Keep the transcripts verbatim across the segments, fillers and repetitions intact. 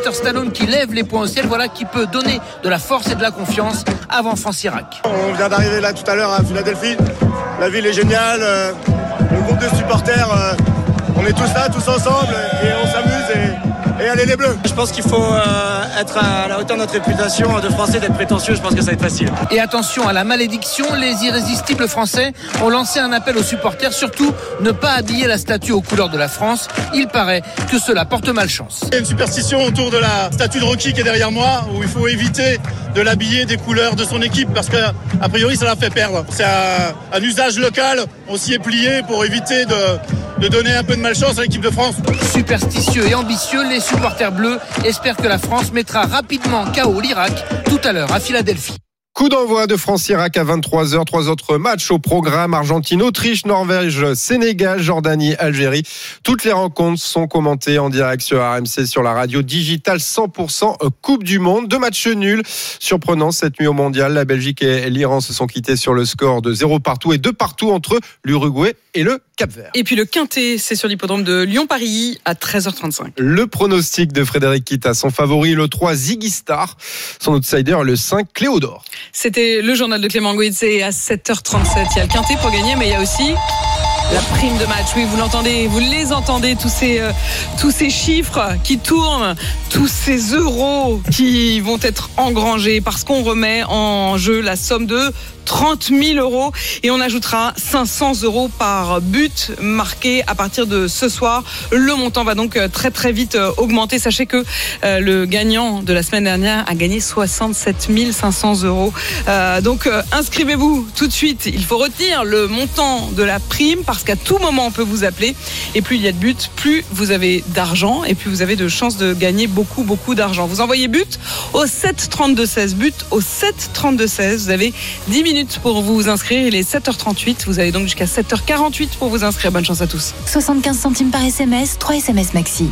Sylvester Stallone qui lève les poings au ciel. Voilà qui peut donner de la force et de la confiance avant France-Irak. On vient d'arriver là tout à l'heure à Philadelphie. La ville est géniale. Euh, le groupe de supporters, euh, on est tous là, tous ensemble et on s'amuse. Et... Et allez les Bleus. Je pense qu'il faut euh, être à la hauteur de notre réputation de Français, d'être prétentieux. Je pense que ça va être facile. Et attention à la malédiction, les irrésistibles Français ont lancé un appel aux supporters, surtout ne pas habiller la statue aux couleurs de la France. Il paraît que cela porte malchance. Il y a une superstition autour de la statue de Rocky qui est derrière moi, où il faut éviter de l'habiller des couleurs de son équipe parce que a priori ça la fait perdre. C'est un, un usage local, on s'y est plié pour éviter de, de donner un peu de malchance à l'équipe de France. Superstitieux et ambitieux, les supporters bleus espèrent que la France mettra rapidement K O l'Irak tout à l'heure à Philadelphie. Coup d'envoi de France-Irak à vingt-trois heures. Trois autres matchs au programme. Argentine, Autriche, Norvège, Sénégal, Jordanie, Algérie. Toutes les rencontres sont commentées en direct sur R M C, sur la radio digitale cent pour cent Coupe du Monde. Deux matchs nuls. Surprenant cette nuit au Mondial. La Belgique et l'Iran se sont quittés sur le score de zéro partout et deux partout entre l'Uruguay et le Cap-Vert. Et puis le Quintet, c'est sur l'hippodrome de Lyon-Paris à treize heures trente-cinq. Le pronostic de Frédéric Kita, son favori, le trois, Ziggy Star. Son outsider, le cinq, Cléodore. C'était le journal de Clément Goïtze à sept heures trente-sept. Il y a le Quintet pour gagner, mais il y a aussi la prime de match. Oui, vous l'entendez, vous les entendez, tous ces, euh, tous ces chiffres qui tournent, tous ces euros qui vont être engrangés parce qu'on remet en jeu la somme de trente mille euros et on ajoutera cinq cents euros par but marqué à partir de ce soir. Le montant va donc très très vite augmenter. Sachez que euh, le gagnant de la semaine dernière a gagné soixante-sept mille cinq cents euros. Euh, donc euh, inscrivez-vous tout de suite. Il faut retenir le montant de la prime parce qu'à tout moment on peut vous appeler et plus il y a de buts, plus vous avez d'argent et plus vous avez de chances de gagner beaucoup beaucoup d'argent. Vous envoyez but au sept trente-deux seize, but au sept trente-deux seize. Vous avez dix minutes pour vous inscrire. Il est sept heures trente-huit. Vous avez donc jusqu'à sept heures quarante-huit pour vous inscrire. Bonne chance à tous. soixante-quinze centimes par S M S, trois S M S maxi.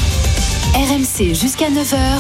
R M C jusqu'à neuf heures.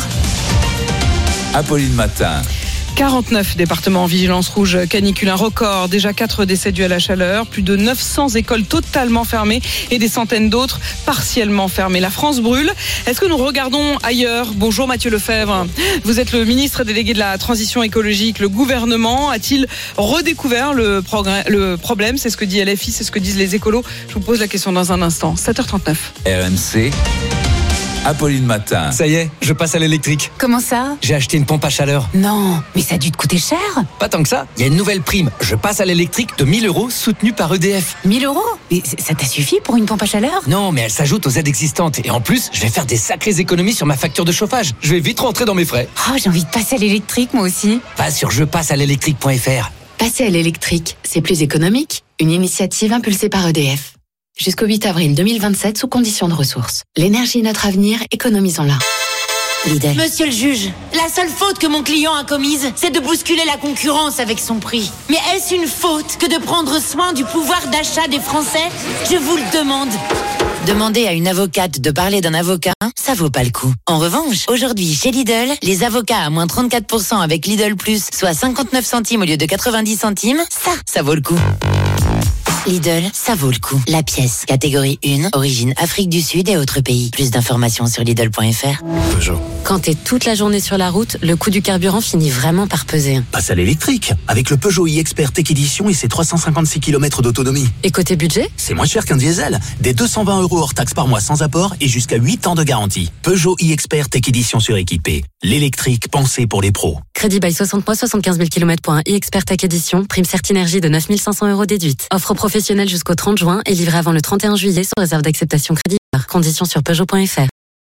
Apolline Matin. quarante-neuf départements en vigilance rouge canicule, un record, déjà quatre décès dus à la chaleur, plus de neuf cents écoles totalement fermées et des centaines d'autres partiellement fermées. La France brûle. Est-ce que nous regardons ailleurs ? Bonjour Mathieu Lefebvre, vous êtes le ministre délégué de la transition écologique. Le gouvernement a-t-il redécouvert le, progrès, le problème ? C'est ce que dit L F I, c'est ce que disent les écolos. Je vous pose la question dans un instant. sept heures trente-neuf. R M C. Apolline Matin. Ça y est, je passe à l'électrique. Comment ça ? J'ai acheté une pompe à chaleur. Non, mais ça a dû te coûter cher. Pas tant que ça, il y a une nouvelle prime. Je passe à l'électrique de mille euros soutenue par E D F. mille euros ? Mais ça t'a suffi pour une pompe à chaleur ? Non, mais elle s'ajoute aux aides existantes. Et en plus, je vais faire des sacrées économies sur ma facture de chauffage. Je vais vite rentrer dans mes frais. Oh, j'ai envie de passer à l'électrique, moi aussi. Va sur je passe à l'électrique point F R. Passer à l'électrique, c'est plus économique. Une initiative impulsée par E D F. Jusqu'au huit avril deux mille vingt-sept, sous conditions de ressources. L'énergie est notre avenir, économisons-la. Lidl. Monsieur le juge, la seule faute que mon client a commise, c'est de bousculer la concurrence avec son prix. Mais est-ce une faute que de prendre soin du pouvoir d'achat des Français ? Je vous le demande. Demander à une avocate de parler d'un avocat, ça vaut pas le coup. En revanche, aujourd'hui, chez Lidl, les avocats à moins trente-quatre pour cent avec Lidl Plus, soit cinquante-neuf centimes au lieu de quatre-vingt-dix centimes, ça, ça vaut le coup. Lidl, ça vaut le coup. La pièce, catégorie un, origine Afrique du Sud et autres pays. Plus d'informations sur Lidl point F R. Peugeot. Quand t'es toute la journée sur la route, le coût du carburant finit vraiment par peser. Passe à l'électrique, avec le Peugeot e-Expert Tech Edition et ses trois cent cinquante-six kilomètres d'autonomie. Et côté budget ? C'est moins cher qu'un diesel. Des deux cent vingt euros hors taxe par mois sans apport et jusqu'à huit ans de garantie. Peugeot e-Expert Tech Edition suréquipé. L'électrique pensé pour les pros. Crédit bail soixante mois, soixante-quinze mille kilomètres pour un e-Expert Tech Edition. Prime Certinergie de neuf mille cinq cents euros déduite. Offre professionnelle jusqu'au trente juin et livré avant le trente et un juillet sous réserve d'acceptation crédit. Conditions sur Peugeot point F R.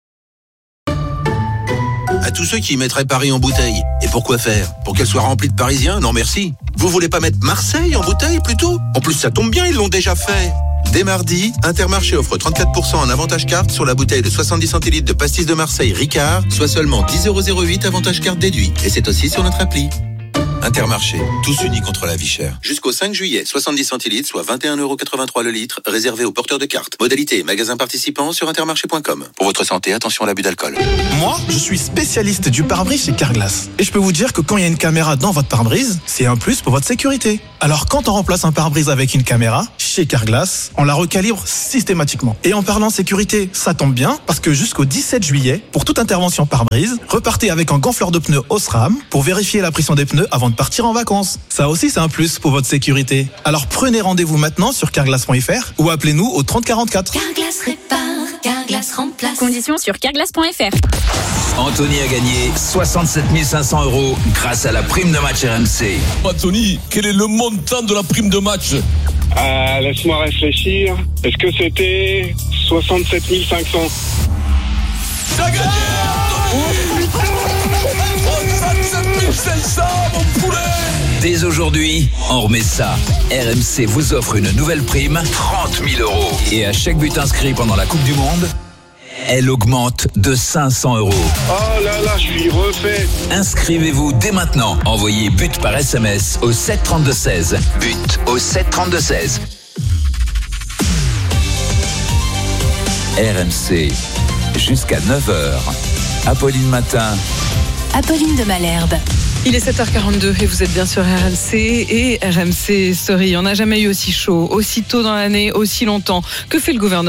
À tous ceux qui mettraient Paris en bouteille. Et pourquoi faire ? Pour qu'elle soit remplie de Parisiens ? Non merci. Vous voulez pas mettre Marseille en bouteille plutôt ? En plus ça tombe bien, ils l'ont déjà fait. Dès mardi, Intermarché offre trente-quatre pour cent en avantage carte sur la bouteille de soixante-dix centilitres de pastis de Marseille Ricard, soit seulement dix euros zéro huit avantage carte déduit. Et c'est aussi sur notre appli. Intermarché, tous unis contre la vie chère. Jusqu'au cinq juillet, soixante-dix centilitres, soit vingt et un euros quatre-vingt-trois le litre, réservé aux porteurs de cartes. Modalité, magasin participant sur intermarché point com. Pour votre santé, attention à l'abus d'alcool. Moi, je suis spécialiste du pare-brise chez Carglass. Et je peux vous dire que quand il y a une caméra dans votre pare-brise, c'est un plus pour votre sécurité. Alors quand on remplace un pare-brise avec une caméra, chez Carglass, on la recalibre systématiquement. Et en parlant sécurité, ça tombe bien, parce que jusqu'au dix-sept juillet, pour toute intervention pare-brise, repartez avec un gonfleur de pneus Osram pour vérifier la pression des pneus avant de partir en vacances. Ça aussi, c'est un plus pour votre sécurité. Alors prenez rendez-vous maintenant sur carglass point f r ou appelez-nous au trente quarante-quatre. Carglass répare, Carglass remplace. Conditions sur carglass point f r. Anthony a gagné soixante-sept mille cinq cents euros grâce à la prime de match R M C. Anthony, quel est le montant de la prime de match? euh, Laisse-moi réfléchir. Est-ce que c'était soixante-sept mille cinq cents? T'as gagné, Anthony! soixante-sept mille cinq cents, mon poulet! Dès aujourd'hui, on remet ça. R M C vous offre une nouvelle prime, trente mille euros. Et à chaque but inscrit pendant la Coupe du Monde, elle augmente de cinq cents euros. Oh là là, je suis refait. Inscrivez-vous dès maintenant. Envoyez but par S M S au sept trente-deux seize. But au sept trente-deux seize. R M C, jusqu'à neuf heures. Apolline Matin. Apolline de Malherbe. Il est sept heures quarante-deux et vous êtes bien sur R M C et R M C Story. On n'a jamais eu aussi chaud, aussi tôt dans l'année, aussi longtemps. Que fait le gouvernement ?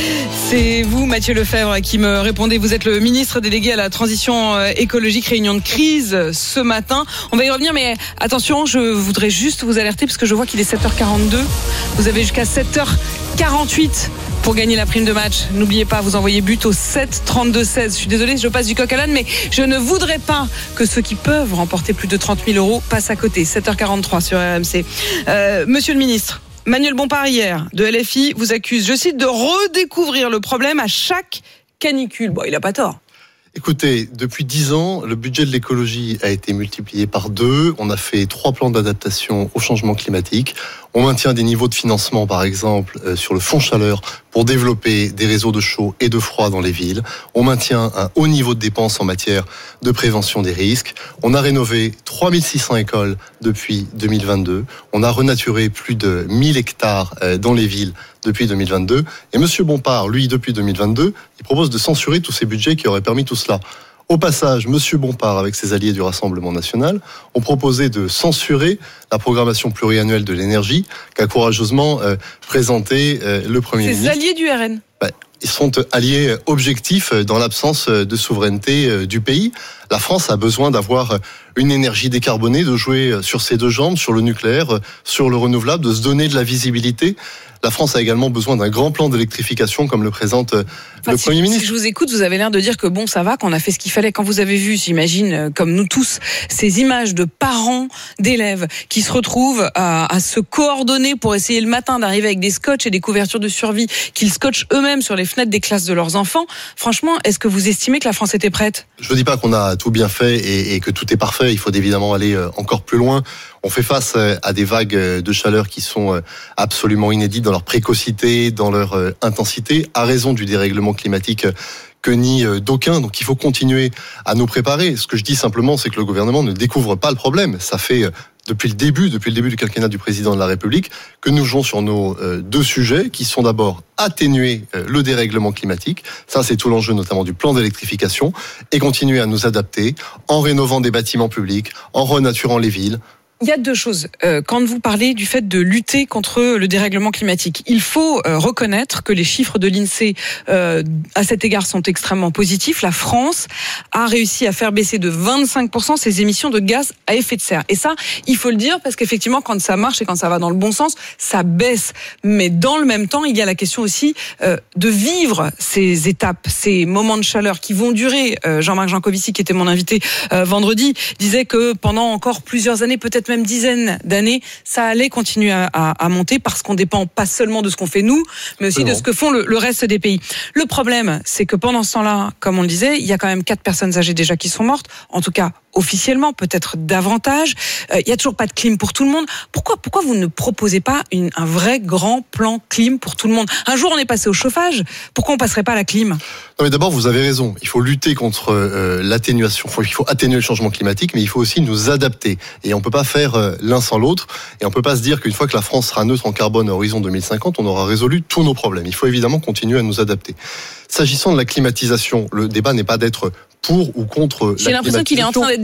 C'est vous, Mathieu Lefebvre, qui me répondez. Vous êtes le ministre délégué à la transition écologique, réunion de crise ce matin. On va y revenir, mais attention, je voudrais juste vous alerter parce que je vois qu'il est sept heures quarante-deux. Vous avez jusqu'à sept heures quarante-huit pour gagner la prime de match. N'oubliez pas, vous envoyez but au sept trente-deux seize. Je suis désolée, je passe du coq à l'âne, mais je ne voudrais pas que ceux qui peuvent remporter plus de trente mille euros passent à côté. sept heures quarante-trois sur R M C. Euh, monsieur le ministre, Manuel Bompard hier de L F I vous accuse, je cite, de redécouvrir le problème à chaque canicule. Bon, il n'a pas tort. Écoutez, depuis dix ans, le budget de l'écologie a été multiplié par deux. On a fait trois plans d'adaptation au changement climatique. On maintient des niveaux de financement, par exemple, euh, sur le fonds chaleur pour développer des réseaux de chaud et de froid dans les villes. On maintient un haut niveau de dépenses en matière de prévention des risques. On a rénové trois mille six cents écoles depuis deux mille vingt-deux. On a renaturé plus de mille hectares euh, dans les villes depuis deux mille vingt-deux. Et Monsieur Bompard, lui, depuis deux mille vingt-deux, il propose de censurer tous ces budgets qui auraient permis tout cela. Au passage, Monsieur Bompard, avec ses alliés du Rassemblement national, ont proposé de censurer la programmation pluriannuelle de l'énergie qu'a courageusement euh, présenté euh, le Premier ministre. Ces alliés du R N. Bah, ils sont alliés objectifs dans l'absence de souveraineté du pays. La France a besoin d'avoir une énergie décarbonée, de jouer sur ses deux jambes, sur le nucléaire, sur le renouvelable, de se donner de la visibilité. La France a également besoin d'un grand plan d'électrification comme le présente enfin, le si, Premier ministre. Si je vous écoute, vous avez l'air de dire que bon, ça va, qu'on a fait ce qu'il fallait. Quand vous avez vu, j'imagine, comme nous tous, ces images de parents d'élèves qui se retrouvent à, à se coordonner pour essayer le matin d'arriver avec des scotch et des couvertures de survie qu'ils scotchent eux-mêmes sur les fenêtres des classes de leurs enfants. Franchement, est-ce que vous estimez que la France était prête ? Je ne dis pas qu'on a tout bien fait et, et que tout est parfait. Il faut évidemment aller encore plus loin. On fait face à des vagues de chaleur qui sont absolument inédites dans leur précocité, dans leur intensité, à raison du dérèglement climatique que nie d'aucuns. Donc il faut continuer à nous préparer. Ce que je dis simplement, c'est que le gouvernement ne découvre pas le problème. Ça fait depuis le début, depuis le début du quinquennat du président de la République, que nous jouons sur nos deux sujets, qui sont d'abord atténuer le dérèglement climatique. Ça, c'est tout l'enjeu notamment du plan d'électrification, et continuer à nous adapter en rénovant des bâtiments publics, en renaturant les villes. Il y a deux choses. Euh, quand vous parlez du fait de lutter contre le dérèglement climatique, il faut euh, reconnaître que les chiffres de l'INSEE euh, à cet égard sont extrêmement positifs. La France a réussi à faire baisser de vingt-cinq pour cent ses émissions de gaz à effet de serre. Et ça, il faut le dire parce qu'effectivement, quand ça marche et quand ça va dans le bon sens, ça baisse. Mais dans le même temps, il y a la question aussi euh, de vivre ces étapes, ces moments de chaleur qui vont durer. Euh, Jean-Marc Jancovici, qui était mon invité euh, vendredi, disait que pendant encore plusieurs années, peut-être même dizaines d'années, ça allait continuer à, à, à monter parce qu'on dépend pas seulement de ce qu'on fait nous, mais aussi de ce que font le, le reste des pays. Le problème, c'est que pendant ce temps-là, comme on le disait, il y a quand même quatre personnes âgées déjà qui sont mortes, en tout cas officiellement, peut-être davantage. Euh, il y a toujours pas de clim pour tout le monde. Pourquoi, pourquoi vous ne proposez pas une, un vrai grand plan clim pour tout le monde ? Un jour, on est passé au chauffage. Pourquoi on passerait pas à la clim ? Non, mais d'abord, vous avez raison. Il faut lutter contre euh, l'atténuation. Il faut atténuer le changement climatique, mais il faut aussi nous adapter. Et on peut pas faire euh, l'un sans l'autre. Et on peut pas se dire qu'une fois que la France sera neutre en carbone à horizon deux mille cinquante, on aura résolu tous nos problèmes. Il faut évidemment continuer à nous adapter. S'agissant de la climatisation, le débat n'est pas d'être pour ou contre la climatisation. J'ai l'impression qu'il est en train d'être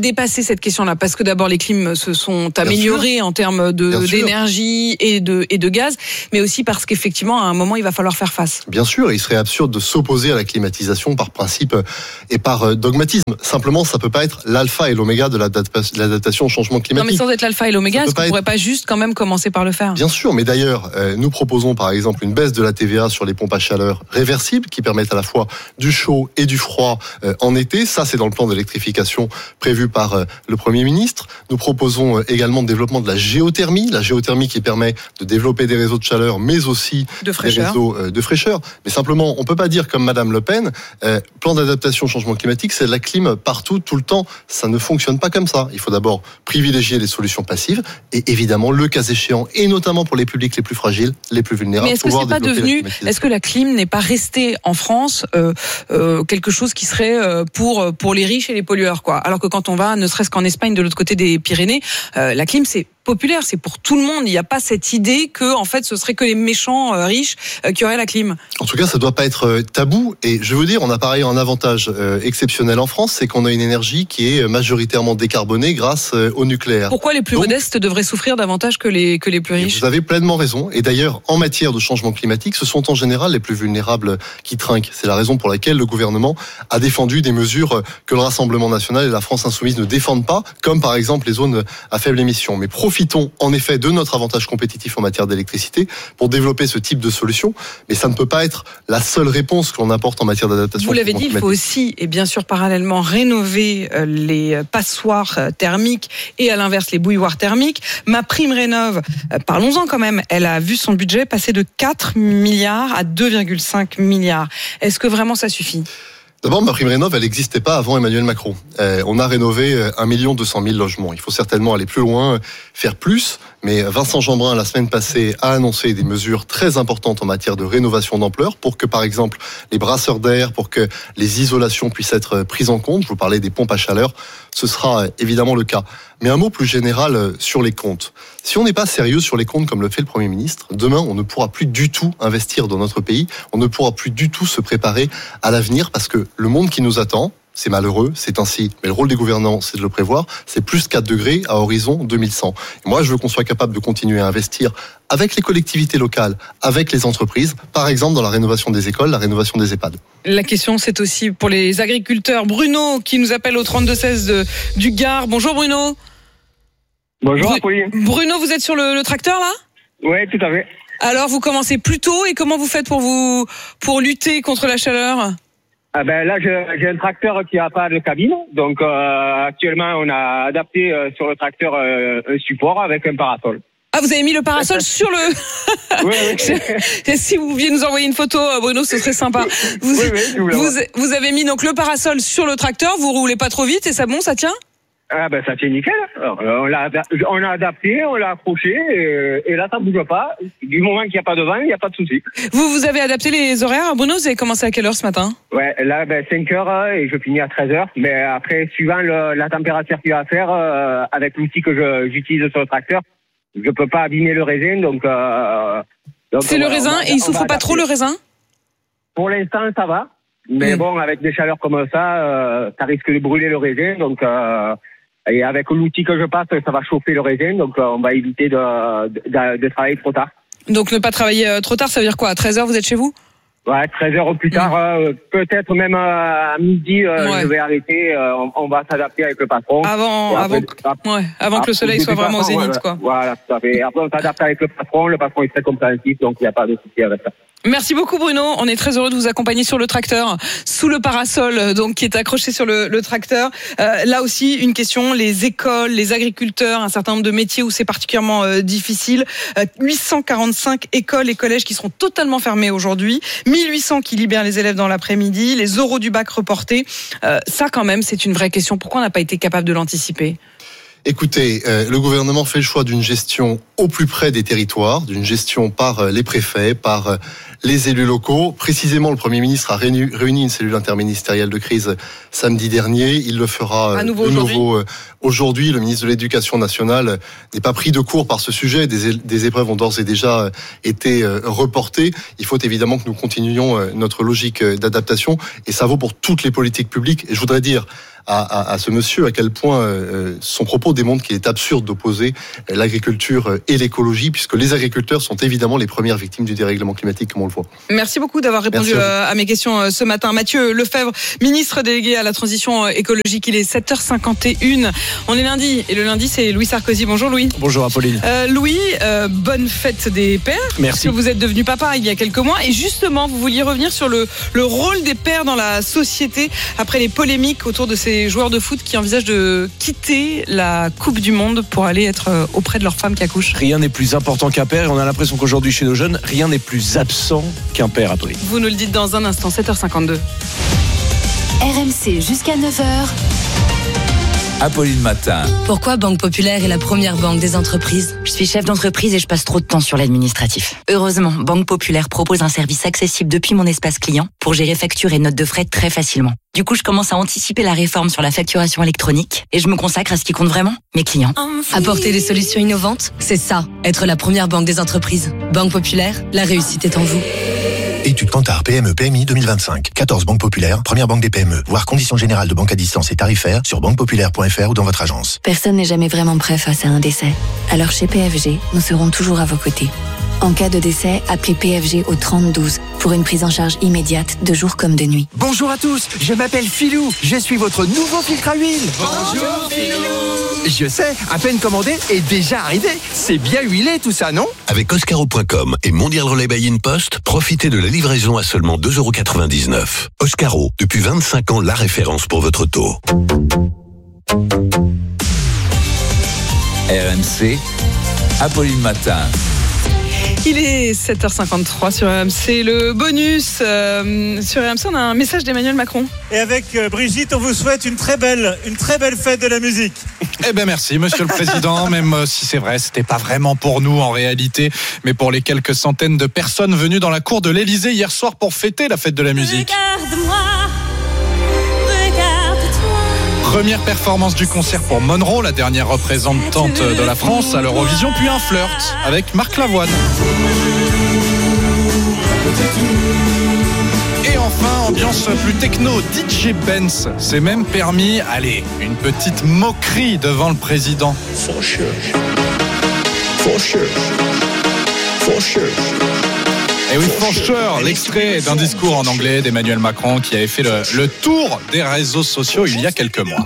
dépasser cette question-là, parce que d'abord les clims se sont améliorés en termes de, d'énergie et de, et de gaz, mais aussi parce qu'effectivement, à un moment, il va falloir faire face. Bien sûr, il serait absurde de s'opposer à la climatisation par principe et par dogmatisme. Simplement, ça peut pas être l'alpha et l'oméga de l'adaptation au changement climatique. Non, mais sans être l'alpha et l'oméga, est-ce qu'on ne pourrait pas juste quand même commencer par le faire ? Bien sûr, mais d'ailleurs, euh, nous proposons par exemple une baisse de la T V A sur les pompes à chaleur réversibles qui permettent à la fois du chaud et du froid euh, en été. Ça, c'est dans le plan d'électrification prévu par euh, le Premier ministre. Nous proposons euh, également le développement de la géothermie, la géothermie qui permet de développer des réseaux de chaleur, mais aussi de des réseaux euh, de fraîcheur. Mais simplement, on peut pas dire comme Madame Le Pen, euh, plan d'adaptation au changement climatique, c'est de la clim partout, tout le temps. Ça ne fonctionne pas comme ça. Il faut d'abord privilégier les solutions passives et évidemment, le cas échéant, et notamment pour les publics les plus fragiles, les plus vulnérables. Mais est-ce que c'est pas devenu, est-ce que la clim n'est pas restée en France euh, euh, quelque chose qui serait euh, pour pour les riches et les pollueurs, quoi ? Alors que quand on va, ne serait-ce qu'en Espagne, de l'autre côté des Pyrénées, euh, la clim c'est populaire, c'est pour tout le monde. Il n'y a pas cette idée que, en fait, ce serait que les méchants euh, riches euh, qui auraient la clim. En tout cas, ça doit pas être euh, tabou. Et je veux dire, on a par ailleurs un avantage euh, exceptionnel en France, c'est qu'on a une énergie qui est majoritairement décarbonée grâce euh, au nucléaire. Pourquoi les plus Donc, modestes devraient souffrir davantage que les que les plus riches ? Vous avez pleinement raison. Et d'ailleurs, en matière de changement climatique, ce sont en général les plus vulnérables qui trinquent. C'est la raison pour laquelle le gouvernement a défendu des mesures que le Rassemblement national et la France insoumise ne défendent pas, comme par exemple les zones à faible émission. Mais profitons en effet de notre avantage compétitif en matière d'électricité pour développer ce type de solution, mais ça ne peut pas être la seule réponse que l'on apporte en matière d'adaptation. Vous l'avez dit, il faut aussi, et bien sûr parallèlement, rénover les passoires thermiques et à l'inverse les bouilloires thermiques. Ma prime rénov', parlons-en quand même, elle a vu son budget passer de quatre milliards à deux virgule cinq milliards. Est-ce que vraiment ça suffit ? D'abord, ma prime rénov', elle n'existait pas avant Emmanuel Macron. Euh, on a rénové un million deux cent mille logements. Il faut certainement aller plus loin, faire plus. Mais Vincent Jeanbrun, la semaine passée, a annoncé des mesures très importantes en matière de rénovation d'ampleur pour que, par exemple, les brasseurs d'air, pour que les isolations puissent être prises en compte. Je vous parlais des pompes à chaleur. Ce sera évidemment le cas. Mais un mot plus général sur les comptes. Si on n'est pas sérieux sur les comptes comme le fait le Premier ministre, demain, on ne pourra plus du tout investir dans notre pays. On ne pourra plus du tout se préparer à l'avenir parce que le monde qui nous attend, c'est malheureux, c'est ainsi. Mais le rôle des gouvernants, c'est de le prévoir. C'est plus quatre degrés à horizon deux mille cent. Et moi, je veux qu'on soit capable de continuer à investir avec les collectivités locales, avec les entreprises, par exemple dans la rénovation des écoles, la rénovation des EHPAD. La question, c'est aussi pour les agriculteurs. Bruno, qui nous appelle au trente-deux seize de, du Gard. Bonjour Bruno. Bonjour Bru- Apolline. Bruno, vous êtes sur le, le tracteur là ? Oui, tout à fait. Alors, vous commencez plus tôt et comment vous faites pour vous pour lutter contre la chaleur ? Ah ben là, j'ai, j'ai un tracteur qui n'a pas de cabine, donc euh, actuellement, on a adapté euh, sur le tracteur euh, un support avec un parasol. Ah, vous avez mis le parasol sur le... Oui, oui. Si vous pouviez nous envoyer une photo, Bruno, ce serait sympa. Vous, oui, oui, je vous vous, vous avez mis donc le parasol sur le tracteur, vous roulez pas trop vite et ça bon, ça tient ? Ah ben ça tient nickel. Alors, on l'a on l'a adapté, on l'a accroché et, et là ça bouge pas. Du moment qu'il n'y a pas de vent, il n'y a pas de souci. Vous vous avez adapté les horaires, Bruno. Vous avez commencé à quelle heure ce matin ? Ouais, là ben cinq heures et je finis à treize heures. Mais après, suivant le, la température qu'il va à faire, euh, avec l'outil que je, j'utilise sur le tracteur, je peux pas abîmer le raisin, donc. Euh, donc C'est le voilà, raisin va, et il souffre pas trop le raisin ? Pour l'instant, ça va. Mais mmh. bon, avec des chaleurs comme ça, euh, ça risque de brûler le raisin, donc. Euh, Et avec l'outil que je passe, ça va chauffer le raisin, donc on va éviter de, de, de travailler trop tard. Donc ne pas travailler trop tard, ça veut dire quoi ? À treize heures, vous êtes chez vous ? Ouais, treize heures au plus tard, mmh. euh, peut-être même à midi, euh, ouais. je vais arrêter, euh, on, on va s'adapter avec le patron. Avant, après, avant, après, ouais, avant que le soleil soit vraiment au zénith, ouais, quoi. Voilà, tout à fait. Après, on s'adapte avec le patron, le patron est très compréhensif, donc il n'y a pas de souci avec ça. Merci beaucoup Bruno, on est très heureux de vous accompagner sur le tracteur, sous le parasol donc qui est accroché sur le, le tracteur. Euh, là aussi une question, les écoles, les agriculteurs, un certain nombre de métiers où c'est particulièrement euh, difficile. Euh, huit cent quarante-cinq écoles et collèges qui seront totalement fermés aujourd'hui, mille huit cents qui libèrent les élèves dans l'après-midi, les oraux du bac reportés. Euh, ça quand même c'est une vraie question, pourquoi on n'a pas été capable de l'anticiper ? Écoutez, euh, le gouvernement fait le choix d'une gestion au plus près des territoires, d'une gestion par euh, les préfets, par euh, les élus locaux. Précisément, le Premier ministre a réuni, réuni une cellule interministérielle de crise samedi dernier. Il le fera euh, à nouveau de aujourd'hui. nouveau euh, aujourd'hui. Le ministre de l'Éducation nationale n'est pas pris de court par ce sujet. Des, é- des épreuves ont d'ores et déjà euh, été euh, reportées. Il faut évidemment que nous continuions euh, notre logique euh, d'adaptation et ça vaut pour toutes les politiques publiques. Et je voudrais dire à, à, à ce monsieur à quel point euh, son propos démontre qu'il est absurde d'opposer l'agriculture et l'écologie, puisque les agriculteurs sont évidemment les premières victimes du dérèglement climatique, comme on le voit. Merci beaucoup d'avoir répondu à, à mes questions ce matin. Mathieu Lefebvre, ministre délégué à la transition écologique. Il est sept heures cinquante et une. On est lundi et le lundi c'est Louis Sarkozy. Bonjour Louis. Bonjour Apolline. Euh, Louis, euh, bonne fête des pères. Merci. Parce que vous êtes devenu papa il y a quelques mois et justement vous vouliez revenir sur le, le rôle des pères dans la société après les polémiques autour de ces joueurs de foot qui envisagent de quitter la Coupe du Monde pour aller être auprès de leur femme qui accouche. Rien n'est plus important qu'un père et on a l'impression qu'aujourd'hui chez nos jeunes, rien n'est plus absent qu'un père, Apolline. Vous nous le dites dans un instant, sept heures cinquante-deux. R M C jusqu'à neuf heures. Apolline Matin. Pourquoi Banque Populaire est la première banque des entreprises ? Je suis chef d'entreprise et je passe trop de temps sur l'administratif. Heureusement, Banque Populaire propose un service accessible depuis mon espace client pour gérer factures et notes de frais très facilement. Du coup, je commence à anticiper la réforme sur la facturation électronique et je me consacre à ce qui compte vraiment, mes clients. Apporter des solutions innovantes, c'est ça, être la première banque des entreprises. Banque Populaire, la réussite est en vous. Étude Kantar P M E P M I deux mille vingt-cinq. quatorze banques populaires, première banque des P M E. Voir conditions générales de banque à distance et tarifaires sur banque populaire point f r ou dans votre agence. Personne n'est jamais vraiment prêt face à un décès. Alors chez P F G, nous serons toujours à vos côtés. En cas de décès, appelez P F G au trente douze pour une prise en charge immédiate de jour comme de nuit. Bonjour à tous, je m'appelle Philou, je suis votre nouveau filtre à huile. Bonjour Philou. Je sais, à peine commandé et déjà arrivé. C'est bien huilé tout ça, non ? Avec Oscaro point com et Mondial Relais by InPost, profitez de la livraison à seulement deux euros quatre-vingt-dix-neuf. Oscaro, depuis vingt-cinq ans, la référence pour votre auto. R M C, Apolline Matin. Il est sept heures cinquante-trois sur R M C, le bonus. Euh, sur R M C, on a un message d'Emmanuel Macron. Et avec Brigitte, on vous souhaite une très belle, une très belle fête de la musique. Eh bien merci Monsieur le Président, même si c'est vrai, c'était pas vraiment pour nous en réalité, mais pour les quelques centaines de personnes venues dans la cour de l'Élysée hier soir pour fêter la fête de la musique. Regarde-moi, regarde-toi. Première performance du concert pour Monroe, la dernière représentante de la France à l'Eurovision, puis un flirt avec Marc Lavoine. Et enfin, ambiance plus techno, D J Benz s'est même permis, allez, une petite moquerie devant le président. For sure. For sure. For sure. Et oui, for sure, l'extrait d'un discours en anglais d'Emmanuel Macron qui avait fait le, le tour des réseaux sociaux il y a quelques mois.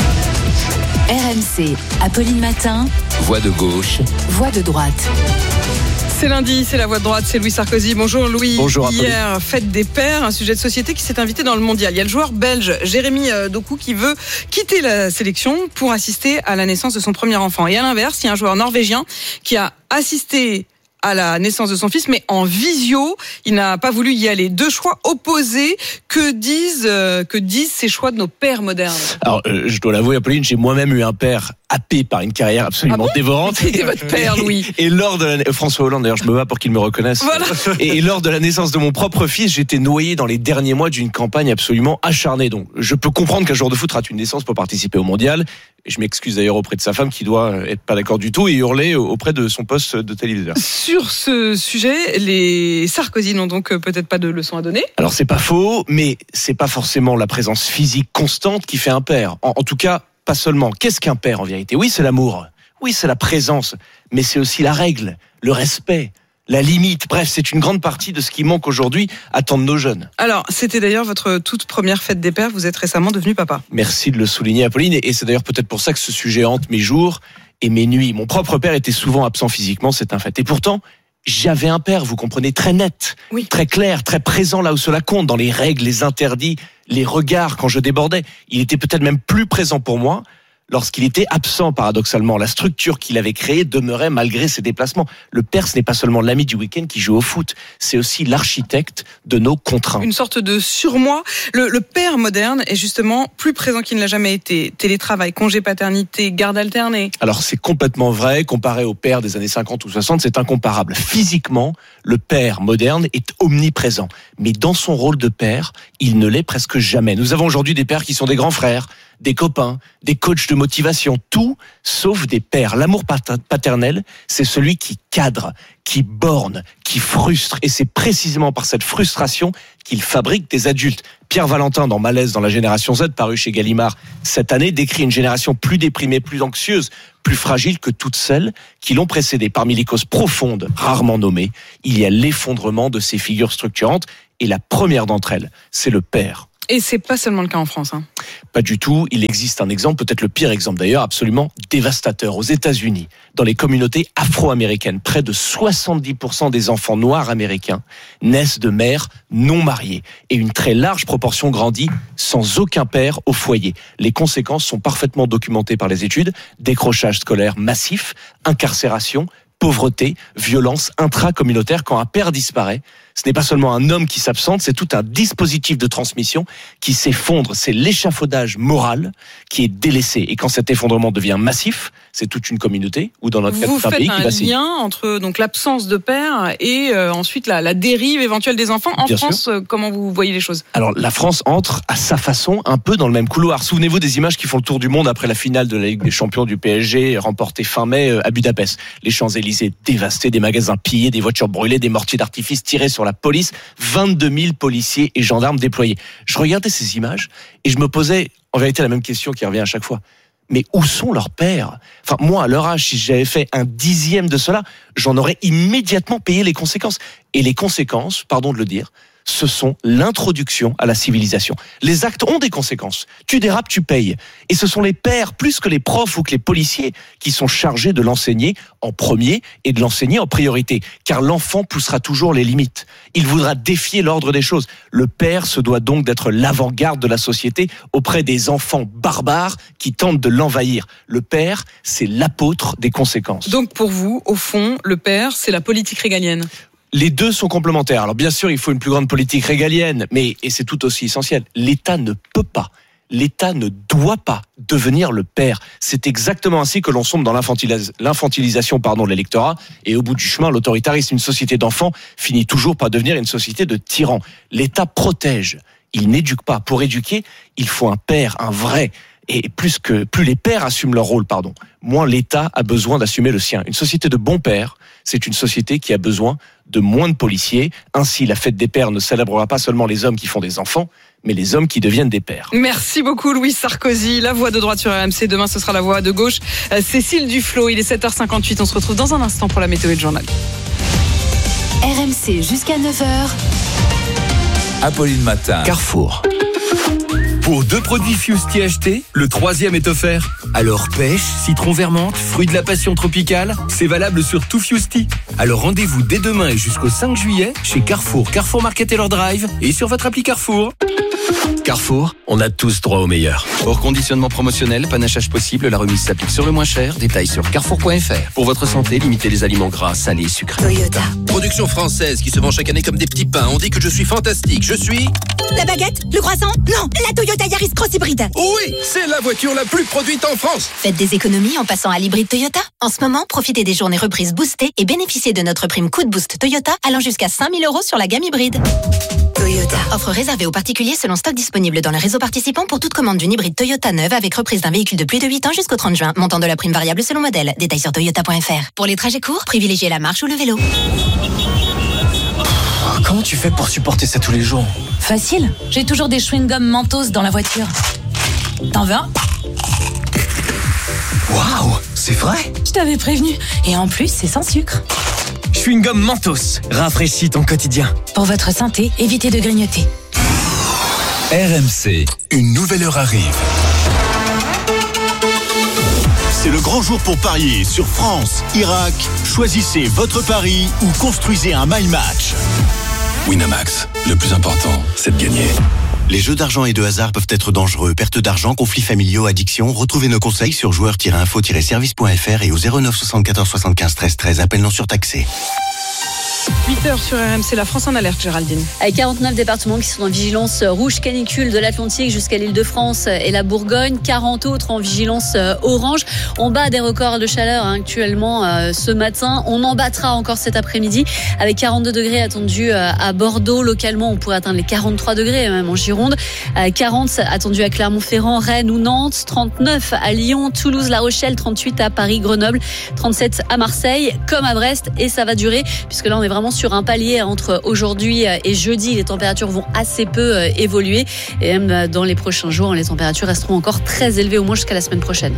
R M C, Apolline Matin. Voix de gauche. Voix de droite. C'est lundi, c'est la voix de droite, c'est Louis Sarkozy. Bonjour Louis. Bonjour. Hier, fête des pères, un sujet de société qui s'est invité dans le mondial. Il y a le joueur belge Jérémy Doku qui veut quitter la sélection pour assister à la naissance de son premier enfant. Et à l'inverse, il y a un joueur norvégien qui a assisté à la naissance de son fils, mais en visio. Il n'a pas voulu y aller. Deux choix opposés. Que disent, euh, que disent ces choix de nos pères modernes ? Alors, euh, je dois l'avouer, Apolline, j'ai moi-même eu un père happé par une carrière absolument ah bon dévorante. C'était votre père, Louis. Et, et lors de la, François Hollande, d'ailleurs, je me bats pour qu'il me reconnaisse. Voilà. Et, et lors de la naissance de mon propre fils, j'étais noyé dans les derniers mois d'une campagne absolument acharnée. Donc, je peux comprendre qu'un joueur de foot rate une naissance pour participer au mondial. Et je m'excuse d'ailleurs auprès de sa femme qui doit être pas d'accord du tout et hurler auprès de son poste de téléviseur. Sur ce sujet, les Sarkozy n'ont donc peut-être pas de leçons à donner. Alors c'est pas faux, mais c'est pas forcément la présence physique constante qui fait un père. En, en tout cas, pas seulement. Qu'est-ce qu'un père en vérité ? Oui, c'est l'amour. Oui, c'est la présence. Mais c'est aussi la règle, le respect, la limite. Bref, c'est une grande partie de ce qui manque aujourd'hui à tant de nos jeunes. Alors, c'était d'ailleurs votre toute première fête des pères. Vous êtes récemment devenu papa. Merci de le souligner, Apolline. Et c'est d'ailleurs peut-être pour ça que ce sujet hante mes jours et mes nuits. Mon propre père était souvent absent physiquement, c'est un fait. Et pourtant, j'avais un père, vous comprenez, très net, oui. très clair, très présent là où cela compte, dans les règles, les interdits, les regards quand je débordais. Il était peut-être même plus présent pour moi lorsqu'il était absent, paradoxalement. La structure qu'il avait créée demeurait malgré ses déplacements. Le père, ce n'est pas seulement l'ami du week-end qui joue au foot, c'est aussi l'architecte de nos contraintes. Une sorte de surmoi. Le, le père moderne est justement plus présent qu'il ne l'a jamais été. Télétravail, congé paternité, garde alternée. Alors c'est complètement vrai, comparé au père des années cinquante ou soixante, c'est incomparable. Physiquement, le père moderne est omniprésent. Mais dans son rôle de père, il ne l'est presque jamais. Nous avons aujourd'hui des pères qui sont des grands frères, des copains, des coachs de motivation, tout sauf des pères. L'amour paternel, c'est celui qui cadre, qui borne, qui frustre. Et c'est précisément par cette frustration qu'il fabrique des adultes. Pierre Valentin, dans Malaise dans la génération Z, paru chez Gallimard cette année, décrit une génération plus déprimée, plus anxieuse, plus fragile que toutes celles qui l'ont précédée. Parmi les causes profondes, rarement nommées, il y a l'effondrement de ces figures structurantes. Et la première d'entre elles, c'est le père. Et c'est pas seulement le cas en France. Hein. Pas du tout. Il existe un exemple, peut-être le pire exemple d'ailleurs, absolument dévastateur. Aux États-Unis, dans les communautés afro-américaines, près de soixante-dix pour cent des enfants noirs américains naissent de mères non mariées. Et une très large proportion grandit sans aucun père au foyer. Les conséquences sont parfaitement documentées par les études. Décrochage scolaire massif, incarcération, pauvreté, violence intracommunautaire. Quand un père disparaît, ce n'est pas seulement un homme qui s'absente, c'est tout un dispositif de transmission qui s'effondre. C'est l'échafaudage moral qui est délaissé. Et quand cet effondrement devient massif, c'est toute une communauté, ou dans notre cas, tout un pays qui va Vous faites un lien entre donc, l'absence de père et euh, ensuite la, la dérive éventuelle des enfants. En Bien France, sûr. euh, comment vous voyez les choses ? Alors, la France entre à sa façon un peu dans le même couloir. Souvenez-vous des images qui font le tour du monde après la finale de la Ligue des Champions du P S G, remportée fin mai à Budapest. Les Champs-Élysées dévastés, des magasins pillés, des voitures brûlées, des mortiers d'artifice tirés sur la police, vingt-deux mille policiers et gendarmes déployés. Je regardais ces images et je me posais en vérité la même question qui revient à chaque fois. Mais où sont leurs pères ? Enfin, moi, à leur âge, si j'avais fait un dixième de cela, j'en aurais immédiatement payé les conséquences. Et les conséquences, pardon de le dire, ce sont l'introduction à la civilisation. Les actes ont des conséquences. Tu dérapes, tu payes. Et ce sont les pères, plus que les profs ou que les policiers, qui sont chargés de l'enseigner en premier et de l'enseigner en priorité. Car l'enfant poussera toujours les limites. Il voudra défier l'ordre des choses. Le père se doit donc d'être l'avant-garde de la société auprès des enfants barbares qui tentent de l'envahir. Le père, c'est l'apôtre des conséquences. Donc pour vous, au fond, le père, c'est la politique régalienne. Les deux sont complémentaires. Alors bien sûr, il faut une plus grande politique régalienne, mais, et c'est tout aussi essentiel, l'État ne peut pas, l'État ne doit pas devenir le père. C'est exactement ainsi que l'on sombre dans l'infantilis- l'infantilisation pardon, de l'électorat, et au bout du chemin, l'autoritarisme. Une société d'enfants finit toujours par devenir une société de tyrans. L'État protège, il n'éduque pas. Pour éduquer, il faut un père, un vrai. Et plus que plus les pères assument leur rôle, pardon, moins l'État a besoin d'assumer le sien. Une société de bons pères, c'est une société qui a besoin de moins de policiers. Ainsi, la fête des pères ne célébrera pas seulement les hommes qui font des enfants, mais les hommes qui deviennent des pères. Merci beaucoup Louis Sarkozy, la voix de droite sur R M C. Demain, ce sera la voix de gauche. Euh, Cécile Duflot, il est sept heures cinquante-huit. On se retrouve dans un instant pour la météo et le journal. R M C jusqu'à neuf heures. Apolline Matin. Carrefour. Pour deux produits Fusti achetés, le troisième est offert. Alors pêche, citron vermente, fruit de la passion tropicale, c'est valable sur tout Fusti. Alors rendez-vous dès demain et jusqu'au cinq juillet chez Carrefour, Carrefour Market Taylor Drive et sur votre appli Carrefour. Carrefour, on a tous droit au meilleur. Hors conditionnement promotionnel, panachage possible, la remise s'applique sur le moins cher. Détails sur carrefour point f r. Pour votre santé, limitez les aliments gras, salés et sucrés. Toyota. Production française qui se vend chaque année comme des petits pains. On dit que je suis fantastique. Je suis... La baguette? Le croissant? Non, la Toyota Yaris Cross Hybride. Oui, c'est la voiture la plus produite en France. Faites des économies en passant à l'hybride Toyota. En ce moment, profitez des journées reprises boostées et bénéficiez de notre prime coup de boost Toyota allant jusqu'à cinq mille euros sur la gamme hybride. Toyota. Offre réservée aux particuliers selon stock disponible dans le réseau participant pour toute commande d'une hybride Toyota neuve avec reprise d'un véhicule de plus de huit ans jusqu'au trente juin. Montant de la prime variable selon modèle. Détails sur toyota point f r. Pour les trajets courts, privilégiez la marche ou le vélo. Oh, comment tu fais pour supporter ça tous les jours? Facile, j'ai toujours des chewing-gums Mentos dans la voiture. T'en veux un? Waouh, c'est vrai? Je t'avais prévenu. Et en plus, c'est sans sucre. Chewing-gum Mentos, rafraîchis ton quotidien. Pour votre santé, évitez de grignoter. R M C, une nouvelle heure arrive. C'est le grand jour pour parier sur France, Irak. Choisissez votre pari ou construisez un my match. Winamax, le plus important, c'est de gagner. Les jeux d'argent et de hasard peuvent être dangereux. Perte d'argent, conflits familiaux, addiction. Retrouvez nos conseils sur joueurs tiret info tiret service point f r et au zéro neuf soixante-quatorze soixante-quinze treize treize. Appel non surtaxé. huit heures sur R M C, la France en alerte, Géraldine. Avec quarante-neuf départements qui sont en vigilance rouge canicule de l'Atlantique jusqu'à l'île de France et la Bourgogne, quarante autres en vigilance orange. On bat des records de chaleur hein, actuellement euh, ce matin. On en battra encore cet après-midi avec quarante-deux degrés attendus euh, à Bordeaux. Localement, on pourrait atteindre les quarante-trois degrés même en Gironde. Euh, quarante attendus à Clermont-Ferrand, Rennes ou Nantes. trente-neuf à Lyon, Toulouse, La Rochelle. trente-huit à Paris, Grenoble. trente-sept à Marseille, comme à Brest. Et ça va durer puisque là, on est vraiment sur un palier entre aujourd'hui et jeudi. Les températures vont assez peu évoluer et même dans les prochains jours, les températures resteront encore très élevées au moins jusqu'à la semaine prochaine.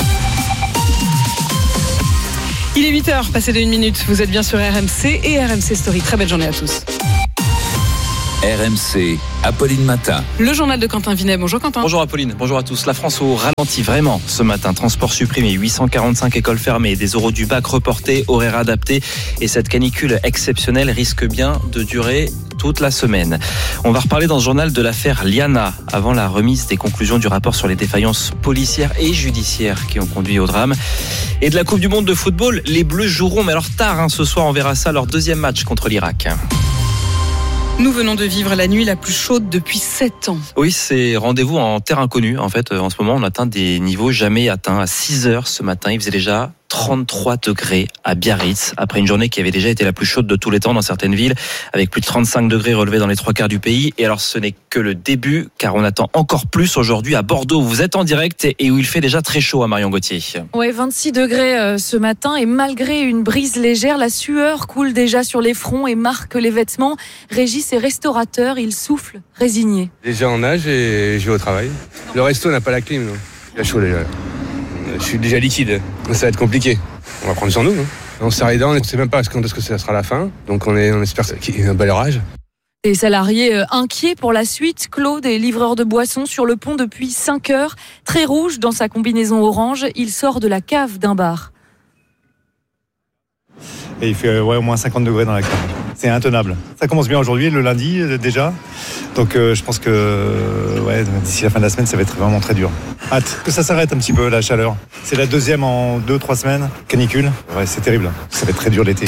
Il est huit heures, passé de une minute. Vous êtes bien sur R M C et R M C Story. Très belle journée à tous. R M C, Apolline Matin. Le journal de Quentin Vinet. Bonjour Quentin. Bonjour Apolline, bonjour à tous. La France au ralenti vraiment ce matin. Transport supprimé, huit cent quarante-cinq écoles fermées, des oraux du bac reportés, horaires adaptés. Et cette canicule exceptionnelle risque bien de durer toute la semaine. On va reparler dans ce journal de l'affaire Liana avant la remise des conclusions du rapport sur les défaillances policières et judiciaires qui ont conduit au drame. Et de la Coupe du Monde de football, les Bleus joueront, mais alors tard hein, ce soir, on verra ça, leur deuxième match contre l'Irak. Nous venons de vivre la nuit la plus chaude depuis sept ans. Oui, c'est rendez-vous en terre inconnue. En fait, en ce moment, on atteint des niveaux jamais atteints. À six heures ce matin, il faisait déjà trente-trois degrés à Biarritz, après une journée qui avait déjà été la plus chaude de tous les temps dans certaines villes, avec plus de trente-cinq degrés relevés dans les trois quarts du pays. Et alors, ce n'est que le début, car on attend encore plus aujourd'hui à Bordeaux. Vous êtes en direct et où il fait déjà très chaud à Marion Gauthier. Ouais, vingt-six degrés euh, ce matin, et malgré une brise légère, la sueur coule déjà sur les fronts et marque les vêtements. Régis est restaurateur, il souffle, résigné. Déjà en nage et je vais au travail. Le resto n'a pas la clim, non. Il a chaud déjà. Je suis déjà liquide, ça va être compliqué. On va prendre sur nous, non. On serre les dents, on ne sait même pas quand est-ce que ça sera la fin, donc on, est, on espère qu'il y ait un bel orage. Des salariés inquiets pour la suite. Claude est livreur de boissons sur le pont depuis cinq heures. Très rouge dans sa combinaison orange, il sort de la cave d'un bar. Et il fait ouais, au moins cinquante degrés dans la cave. C'est intenable. Ça commence bien aujourd'hui, le lundi déjà. Donc euh, je pense que euh, ouais, d'ici la fin de la semaine, ça va être vraiment très dur. Hâte que ça s'arrête un petit peu, la chaleur. C'est la deuxième en deux trois semaines. Canicule. Ouais, c'est terrible. Ça va être très dur l'été.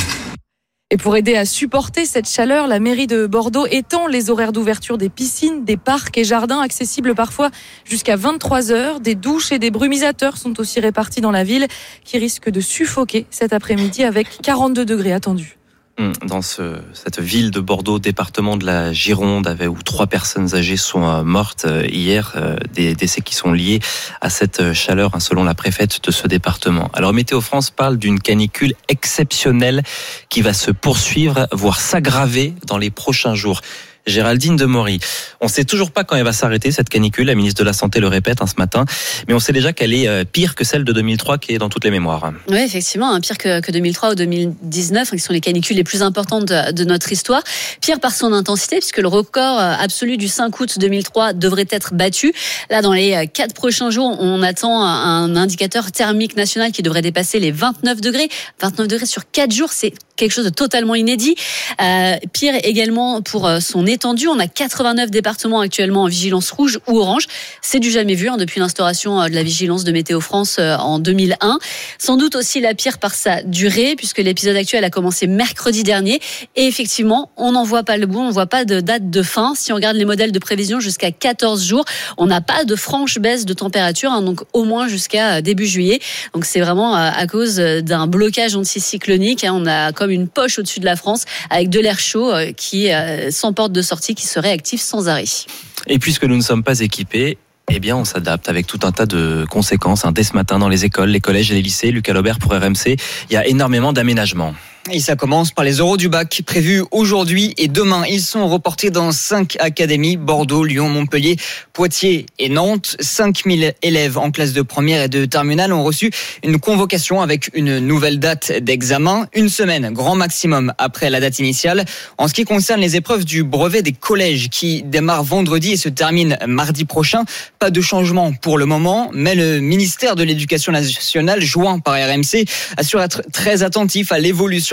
Et pour aider à supporter cette chaleur, la mairie de Bordeaux étend les horaires d'ouverture des piscines, des parcs et jardins accessibles parfois jusqu'à vingt-trois heures. Des douches et des brumisateurs sont aussi répartis dans la ville qui risquent de suffoquer cet après-midi avec quarante-deux degrés attendus. Dans ce, cette ville de Bordeaux, département de la Gironde, avec, où trois personnes âgées sont mortes hier, des décès qui sont liés à cette chaleur, hein, selon la préfète de ce département. Alors Météo France parle d'une canicule exceptionnelle qui va se poursuivre, voire s'aggraver dans les prochains jours. Géraldine Demory, on ne sait toujours pas quand elle va s'arrêter cette canicule, la ministre de la Santé le répète hein, ce matin, mais on sait déjà qu'elle est pire que celle de deux mille trois qui est dans toutes les mémoires. Oui, effectivement, hein, pire que, que deux mille trois ou deux mille dix-neuf, qui sont les canicules les plus importantes de, de notre histoire. Pire par son intensité, puisque le record absolu du cinq août deux mille trois devrait être battu. Là, dans les quatre prochains jours, on attend un indicateur thermique national qui devrait dépasser les vingt-neuf degrés. vingt-neuf degrés sur quatre jours, c'est quelque chose de totalement inédit. Euh, pire également pour son étendue. On a quatre-vingt-neuf départements actuellement en vigilance rouge ou orange. C'est du jamais vu hein, depuis l'instauration de la vigilance de Météo France en deux mille un. Sans doute aussi la pire par sa durée, puisque l'épisode actuel a commencé mercredi dernier. Et effectivement, on n'en voit pas le bout, on ne voit pas de date de fin. Si on regarde les modèles de prévision jusqu'à quatorze jours, on n'a pas de franche baisse de température, hein, donc au moins jusqu'à début juillet. Donc c'est vraiment à cause d'un blocage anticyclonique. Hein, on a comme une poche au-dessus de la France avec de l'air chaud qui, sans porte de sortie, qui serait actif sans arrêt. Et puisque nous ne sommes pas équipés, eh bien, on s'adapte avec tout un tas de conséquences. Hein. Dès ce matin, dans les écoles, les collèges et les lycées, Lucas Laubert pour R M C, il y a énormément d'aménagements. Et ça commence par les oraux du bac prévus aujourd'hui et demain. Ils sont reportés dans cinq académies, Bordeaux, Lyon, Montpellier, Poitiers et Nantes. cinq mille élèves en classe de première et de terminale ont reçu une convocation avec une nouvelle date d'examen, une semaine grand maximum après la date initiale. En ce qui concerne les épreuves du brevet des collèges qui démarrent vendredi et se terminent mardi prochain, pas de changement pour le moment, mais le ministère de l'Éducation nationale, joint par R M C, assure être très attentif à l'évolution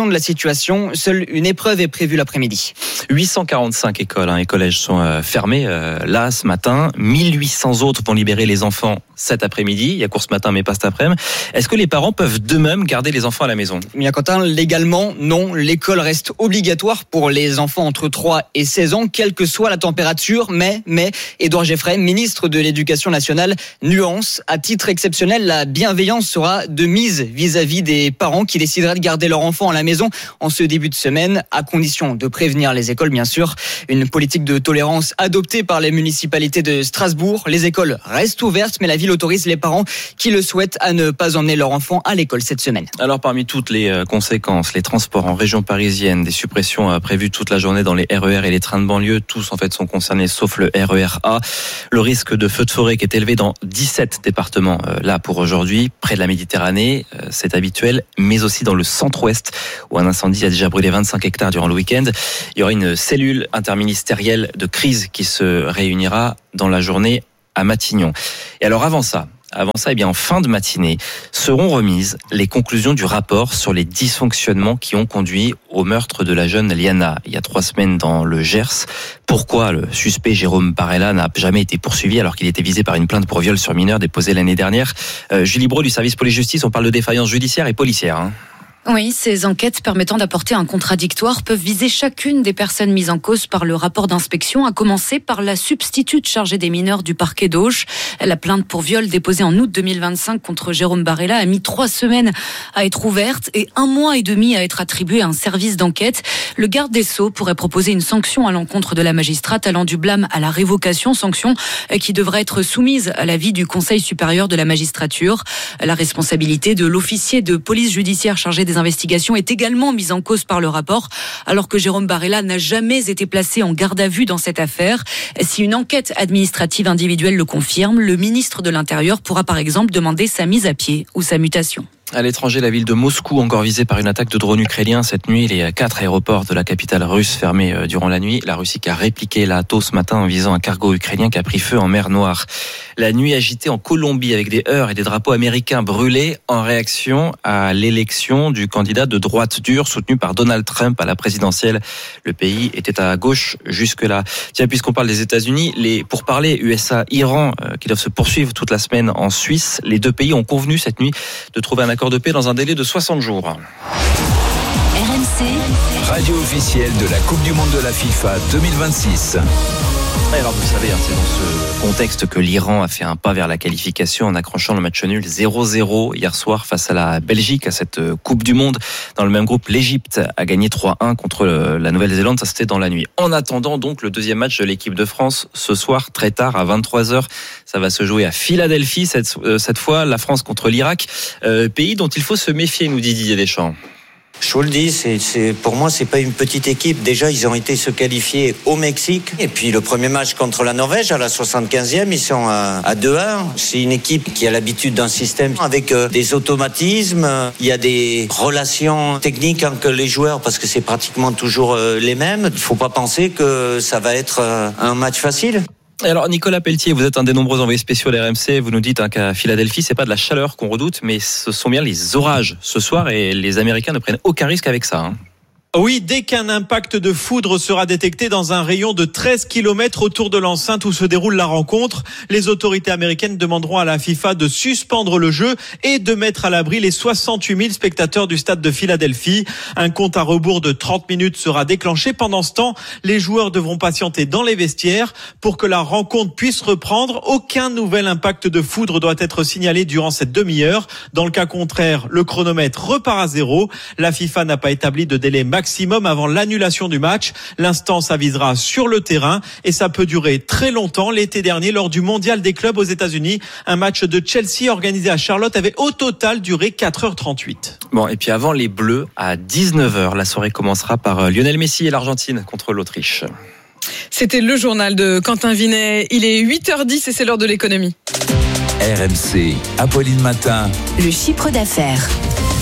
gestion de la situation. Seule une épreuve est prévue l'après-midi. huit cent quarante-cinq écoles hein, et collèges sont euh, fermés euh, là ce matin. mille huit cents autres vont libérer les enfants cet après-midi. Il y a cours ce matin mais pas cet après-midi. Est-ce que les parents peuvent d'eux-mêmes garder les enfants à la maison ? Bien Quentin, légalement, non. L'école reste obligatoire pour les enfants entre trois et seize ans, quelle que soit la température. Mais, mais, Édouard Geoffrey, ministre de l'Éducation nationale, nuance. À titre exceptionnel, la bienveillance sera de mise vis-à-vis des parents qui décideraient de garder leur enfant à la maison en ce début de semaine, à condition de prévenir les écoles, bien sûr. Une politique de tolérance adoptée par les municipalités de Strasbourg. Les écoles restent ouvertes, mais la ville autorise les parents qui le souhaitent à ne pas emmener leur enfant à l'école cette semaine. Alors parmi toutes les conséquences, les transports en région parisienne, des suppressions prévues toute la journée dans les R E R et les trains de banlieue, tous en fait sont concernés sauf le R E R A. Le risque de feu de forêt qui est élevé dans dix-sept départements là pour aujourd'hui, près de la Méditerranée, c'est habituel, mais aussi dans le centre-ouest où un incendie a déjà brûlé vingt-cinq hectares durant le week-end. Il y aura une cellule interministérielle de crise qui se réunira dans la journée à Matignon. Et alors avant ça, Avant ça, eh bien, en fin de matinée, seront remises les conclusions du rapport sur les dysfonctionnements qui ont conduit au meurtre de la jeune Liana il y a trois semaines dans le Gers. Pourquoi le suspect Jérôme Barella n'a jamais été poursuivi alors qu'il était visé par une plainte pour viol sur mineur déposée l'année dernière ? euh, Julie Brault du service police-justice, on parle de défaillance judiciaire et policière. Hein. Oui, ces enquêtes permettant d'apporter un contradictoire peuvent viser chacune des personnes mises en cause par le rapport d'inspection, à commencer par la substitute chargée des mineurs du parquet d'Auch. La plainte pour viol déposée en août deux mille vingt-cinq contre Jérôme Barella a mis trois semaines à être ouverte et un mois et demi à être attribué à un service d'enquête. Le garde des Sceaux pourrait proposer une sanction à l'encontre de la magistrate allant du blâme à la révocation, sanction qui devrait être soumise à l'avis du Conseil supérieur de la magistrature. La responsabilité de l'officier de police judiciaire chargé des investigations est également mise en cause par le rapport, alors que Jérôme Barella n'a jamais été placé en garde à vue dans cette affaire. Si une enquête administrative individuelle le confirme, le ministre de l'Intérieur pourra par exemple demander sa mise à pied ou sa mutation. À l'étranger, la ville de Moscou, encore visée par une attaque de drones ukrainiens cette nuit. Les quatre aéroports de la capitale russe fermés durant la nuit. La Russie qui a répliqué là tôt ce matin en visant un cargo ukrainien qui a pris feu en mer Noire. La nuit agitée en Colombie avec des heurts et des drapeaux américains brûlés en réaction à l'élection du candidat de droite dure soutenu par Donald Trump à la présidentielle. Le pays était à gauche jusque-là. Tiens, puisqu'on parle des États-Unis, les pourparlers U S A-Iran euh, qui doivent se poursuivre toute la semaine en Suisse, les deux pays ont convenu cette nuit de trouver un accord de paix dans un délai de soixante jours. R M C, radio officielle de la Coupe du Monde de la FIFA deux mille vingt-six. Alors vous savez, c'est dans ce contexte que l'Iran a fait un pas vers la qualification en accrochant le match nul zéro zéro hier soir face à la Belgique à cette Coupe du Monde. Dans le même groupe, l'Égypte a gagné trois un contre la Nouvelle-Zélande, ça c'était dans la nuit. En attendant donc le deuxième match de l'équipe de France ce soir très tard à vingt-trois heures. Ça va se jouer à Philadelphie cette, cette fois, la France contre l'Irak, euh, pays dont il faut se méfier, nous dit Didier Deschamps. Je vous le dis, c'est, c'est, pour moi, c'est pas une petite équipe. Déjà, ils ont été se qualifier au Mexique. Et puis, le premier match contre la Norvège, à la soixante-quinzième, ils sont à, à deux un. C'est une équipe qui a l'habitude d'un système avec euh, des automatismes. Il y a des relations techniques entre les joueurs parce que c'est pratiquement toujours euh, les mêmes. Il faut pas penser que ça va être euh, un match facile. Alors Nicolas Pelletier, vous êtes un des nombreux envoyés spéciaux de R M C. Vous nous dites hein, qu'à Philadelphie, c'est pas de la chaleur qu'on redoute, mais ce sont bien les orages ce soir et les Américains ne prennent aucun risque avec ça. Hein. Oui, dès qu'un impact de foudre sera détecté dans un rayon de treize kilomètres autour de l'enceinte où se déroule la rencontre, les autorités américaines demanderont à la FIFA de suspendre le jeu et de mettre à l'abri les soixante-huit mille spectateurs du stade de Philadelphie. Un compte à rebours de trente minutes sera déclenché. Pendant ce temps, les joueurs devront patienter dans les vestiaires pour que la rencontre puisse reprendre. Aucun nouvel impact de foudre doit être signalé durant cette demi-heure. Dans le cas contraire, le chronomètre repart à zéro. La FIFA n'a pas établi de délai maximum maximum avant l'annulation du match. L'instance avisera sur le terrain et ça peut durer très longtemps. L'été dernier, lors du mondial des clubs aux États-Unis, un match de Chelsea organisé à Charlotte avait au total duré quatre heures trente-huit. Bon, et puis avant les Bleus, à dix-neuf heures, la soirée commencera par Lionel Messi et l'Argentine contre l'Autriche. C'était le journal de Quentin Vinet. Il est huit heures dix et c'est l'heure de l'économie. R M C, Apolline Matin. Le chiffre d'affaires.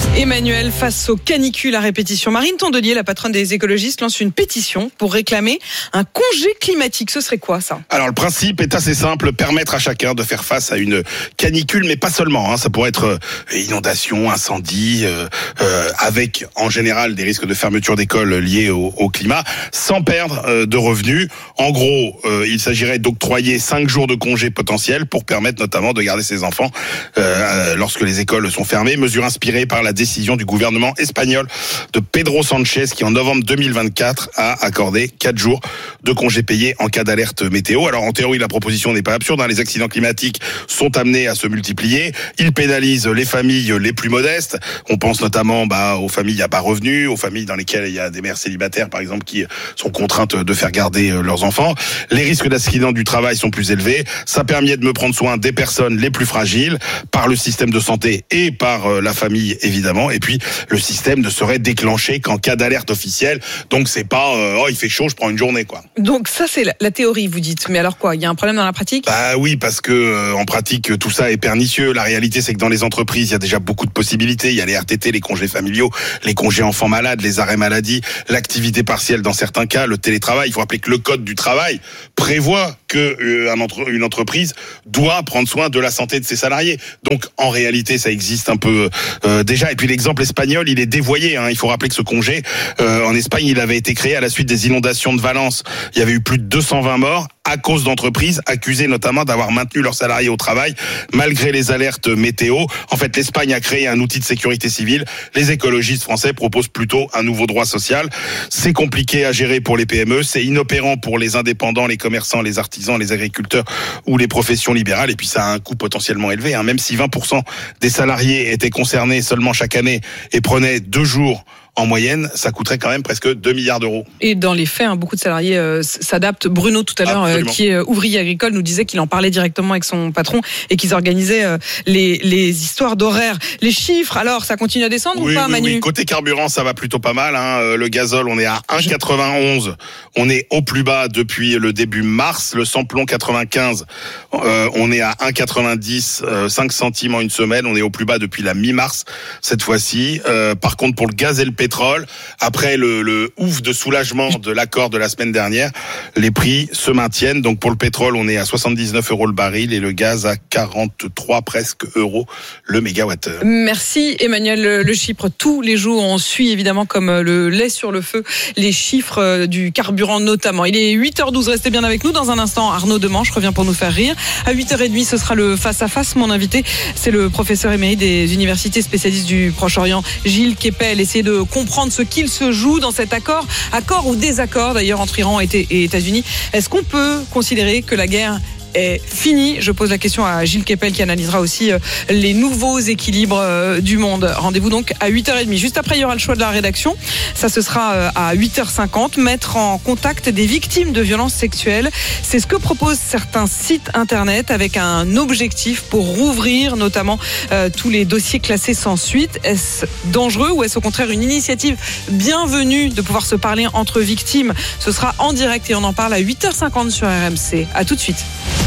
Emmanuel, face aux canicules à répétition, Marine Tondelier, la patronne des écologistes, lance une pétition pour réclamer un congé climatique. Ce serait quoi ça ? Alors le principe est assez simple, permettre à chacun de faire face à une canicule, mais pas seulement. Hein, ça pourrait être euh, inondation, incendie, euh, euh, avec en général des risques de fermeture d'école liés au, au climat, sans perdre euh, de revenus. En gros, euh, il s'agirait d'octroyer cinq jours de congé potentiels pour permettre notamment de garder ses enfants euh, lorsque les écoles sont fermées. Mesure inspirée par la décision du gouvernement espagnol de Pedro Sanchez qui en novembre deux mille vingt-quatre a accordé quatre jours de congés payés en cas d'alerte météo. Alors en théorie la proposition n'est pas absurde, hein. Les accidents climatiques sont amenés à se multiplier, ils pénalisent les familles les plus modestes, on pense notamment bah, aux familles à bas revenus, aux familles dans lesquelles il y a des mères célibataires par exemple qui sont contraintes de faire garder leurs enfants. Les risques d'accident du travail sont plus élevés, ça permet de me prendre soin des personnes les plus fragiles par le système de santé et par la famille évidemment, et puis le système ne serait déclenché qu'en cas d'alerte officielle, donc c'est pas euh, oh il fait chaud je prends une journée quoi. Donc ça c'est la, la théorie vous dites, mais alors quoi, il y a un problème dans la pratique ? Bah oui, parce que euh, en pratique tout ça est pernicieux. La réalité c'est que dans les entreprises il y a déjà beaucoup de possibilités, il y a les R T T, les congés familiaux, les congés enfants malades, les arrêts maladie, l'activité partielle dans certains cas, le télétravail. Il faut rappeler que le code du travail prévoit que euh, un entre, une entreprise doit prendre soin de la santé de ses salariés. Donc en réalité ça existe un peu euh, déjà. Et puis l'exemple espagnol, il est dévoyé. Hein. Il faut rappeler que ce congé, euh, en Espagne, il avait été créé à la suite des inondations de Valence. Il y avait eu plus de deux cent vingt morts à cause d'entreprises accusées notamment d'avoir maintenu leurs salariés au travail malgré les alertes météo. En fait, l'Espagne a créé un outil de sécurité civile. Les écologistes français proposent plutôt un nouveau droit social. C'est compliqué à gérer pour les P M E, c'est inopérant pour les indépendants, les commerçants, les artisans, les agriculteurs ou les professions libérales. Et puis ça a un coût potentiellement élevé. Hein. Même si vingt pour cent des salariés étaient concernés seulement chaque année et prenaient deux jours en moyenne, ça coûterait quand même presque deux milliards d'euros. Et dans les faits, hein, beaucoup de salariés euh, s'adaptent. Bruno, tout à l'heure, euh, qui est ouvrier agricole, nous disait qu'il en parlait directement avec son patron et qu'ils organisaient euh, les, les histoires d'horaires. Les chiffres, alors, ça continue à descendre oui, ou pas, oui, Manu ? Oui, côté carburant, ça va plutôt pas mal. Hein. Le gazole, on est à un virgule quatre-vingt-onze. On est au plus bas depuis le début mars. Le samplon quatre-vingt-quinze, euh, on est à un virgule quatre-vingt-dix, euh, cinq centimes en une semaine. On est au plus bas depuis la mi-mars, cette fois-ci. Euh, par contre, pour le gaz et le pétrole, après le, le ouf de soulagement de l'accord de la semaine dernière, les prix se maintiennent. Donc pour le pétrole, on est à soixante-dix-neuf euros le baril et le gaz à quarante-trois presque euros le mégawattheure. Merci Emmanuel Le Chypre. Tous les jours, on suit évidemment comme le lait sur le feu les chiffres du carburant notamment. Il est huit heures douze, restez bien avec nous. Dans un instant, Arnaud Demanche revient pour nous faire rire. À huit heures trente, ce sera le face-à-face. Mon invité, c'est le professeur émérite des universités spécialistes du Proche-Orient, Gilles Kepel. Essayer de comprendre ce qu'il se joue dans cet accord, accord ou désaccord d'ailleurs entre Iran et États-Unis. Est-ce qu'on peut considérer que la guerre est fini? Je pose la question à Gilles Kepel qui analysera aussi les nouveaux équilibres du monde. Rendez-vous donc à huit heures trente. Juste après, il y aura le choix de la rédaction. Ça, ce sera à huit heures cinquante. Mettre en contact des victimes de violences sexuelles. C'est ce que proposent certains sites internet avec un objectif pour rouvrir notamment euh, tous les dossiers classés sans suite. Est-ce dangereux ou est-ce au contraire une initiative bienvenue de pouvoir se parler entre victimes? Ce sera en direct et on en parle à huit heures cinquante sur R M C. À tout de suite.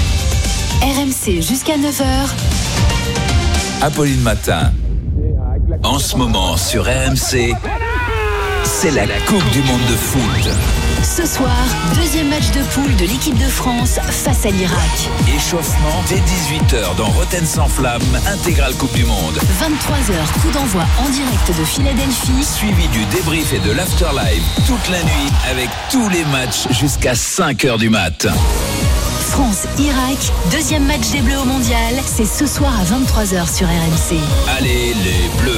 R M C jusqu'à neuf heures. Apolline Matin. En ce moment sur R M C, c'est la Coupe du Monde de foot. Ce soir, deuxième match de poule de l'équipe de France face à l'Irak. Échauffement dès dix-huit heures dans Rotten sans flamme, intégrale Coupe du Monde. vingt-trois heures, coup d'envoi en direct de Philadelphie. Suivi du débrief et de l'afterlive toute la nuit avec tous les matchs jusqu'à cinq heures du mat. France-Irak, deuxième match des Bleus au Mondial, c'est ce soir à vingt-trois heures sur R M C. Allez les Bleus!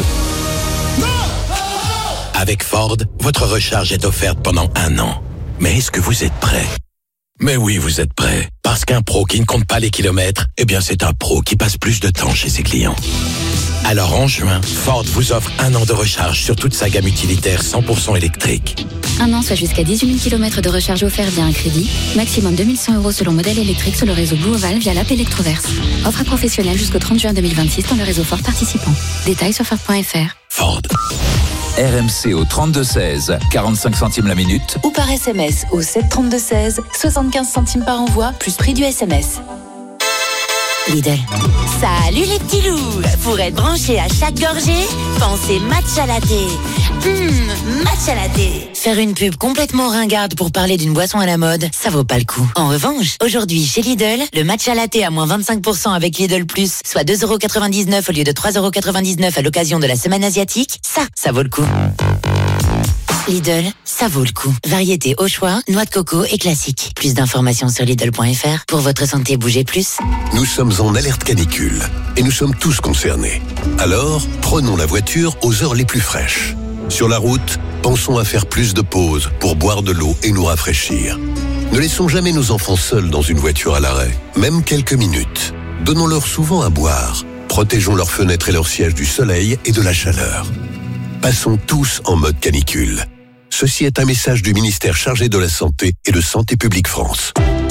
Avec Ford, votre recharge est offerte pendant un an. Mais est-ce que vous êtes prêt? Mais oui, vous êtes prêt. Parce qu'un pro qui ne compte pas les kilomètres, eh bien c'est un pro qui passe plus de temps chez ses clients. Alors en juin, Ford vous offre un an de recharge sur toute sa gamme utilitaire cent pour cent électrique. Un an, soit jusqu'à dix-huit mille kilomètres de recharge offert via un crédit. Maximum deux mille cent euros selon modèle électrique sur le réseau Blue Oval via l'app Electroverse. Offre à professionnels jusqu'au trente juin deux mille vingt-six dans le réseau Ford participant. Détails sur Ford point F R. Ford. R M C au trente-deux seize, quarante-cinq centimes la minute. Ou par S M S au sept trente-deux seize, soixante-quinze centimes par envoi, plus prix du S M S. Lidl. Salut les petits loups! Pour être branché à chaque gorgée, pensez matcha latte. Hum, matcha latte. Faire une pub complètement ringarde pour parler d'une boisson à la mode, ça vaut pas le coup. En revanche, aujourd'hui chez Lidl, le matcha latte à moins vingt-cinq pour cent avec Lidl Plus, soit deux euros quatre-vingt-dix-neuf au lieu de trois euros quatre-vingt-dix-neuf à l'occasion de la semaine asiatique, ça, ça vaut le coup. Lidl, ça vaut le coup. Variété au choix, noix de coco et classique. Plus d'informations sur Lidl point F R. Pour votre santé, bougez plus. Nous sommes en alerte canicule et nous sommes tous concernés. Alors, prenons la voiture aux heures les plus fraîches. Sur la route, pensons à faire plus de pauses pour boire de l'eau et nous rafraîchir. Ne laissons jamais nos enfants seuls dans une voiture à l'arrêt, même quelques minutes. Donnons-leur souvent à boire. Protégeons leurs fenêtres et leurs sièges du soleil et de la chaleur. Passons tous en mode canicule. Ceci est un message du ministère chargé de la Santé et de Santé publique France.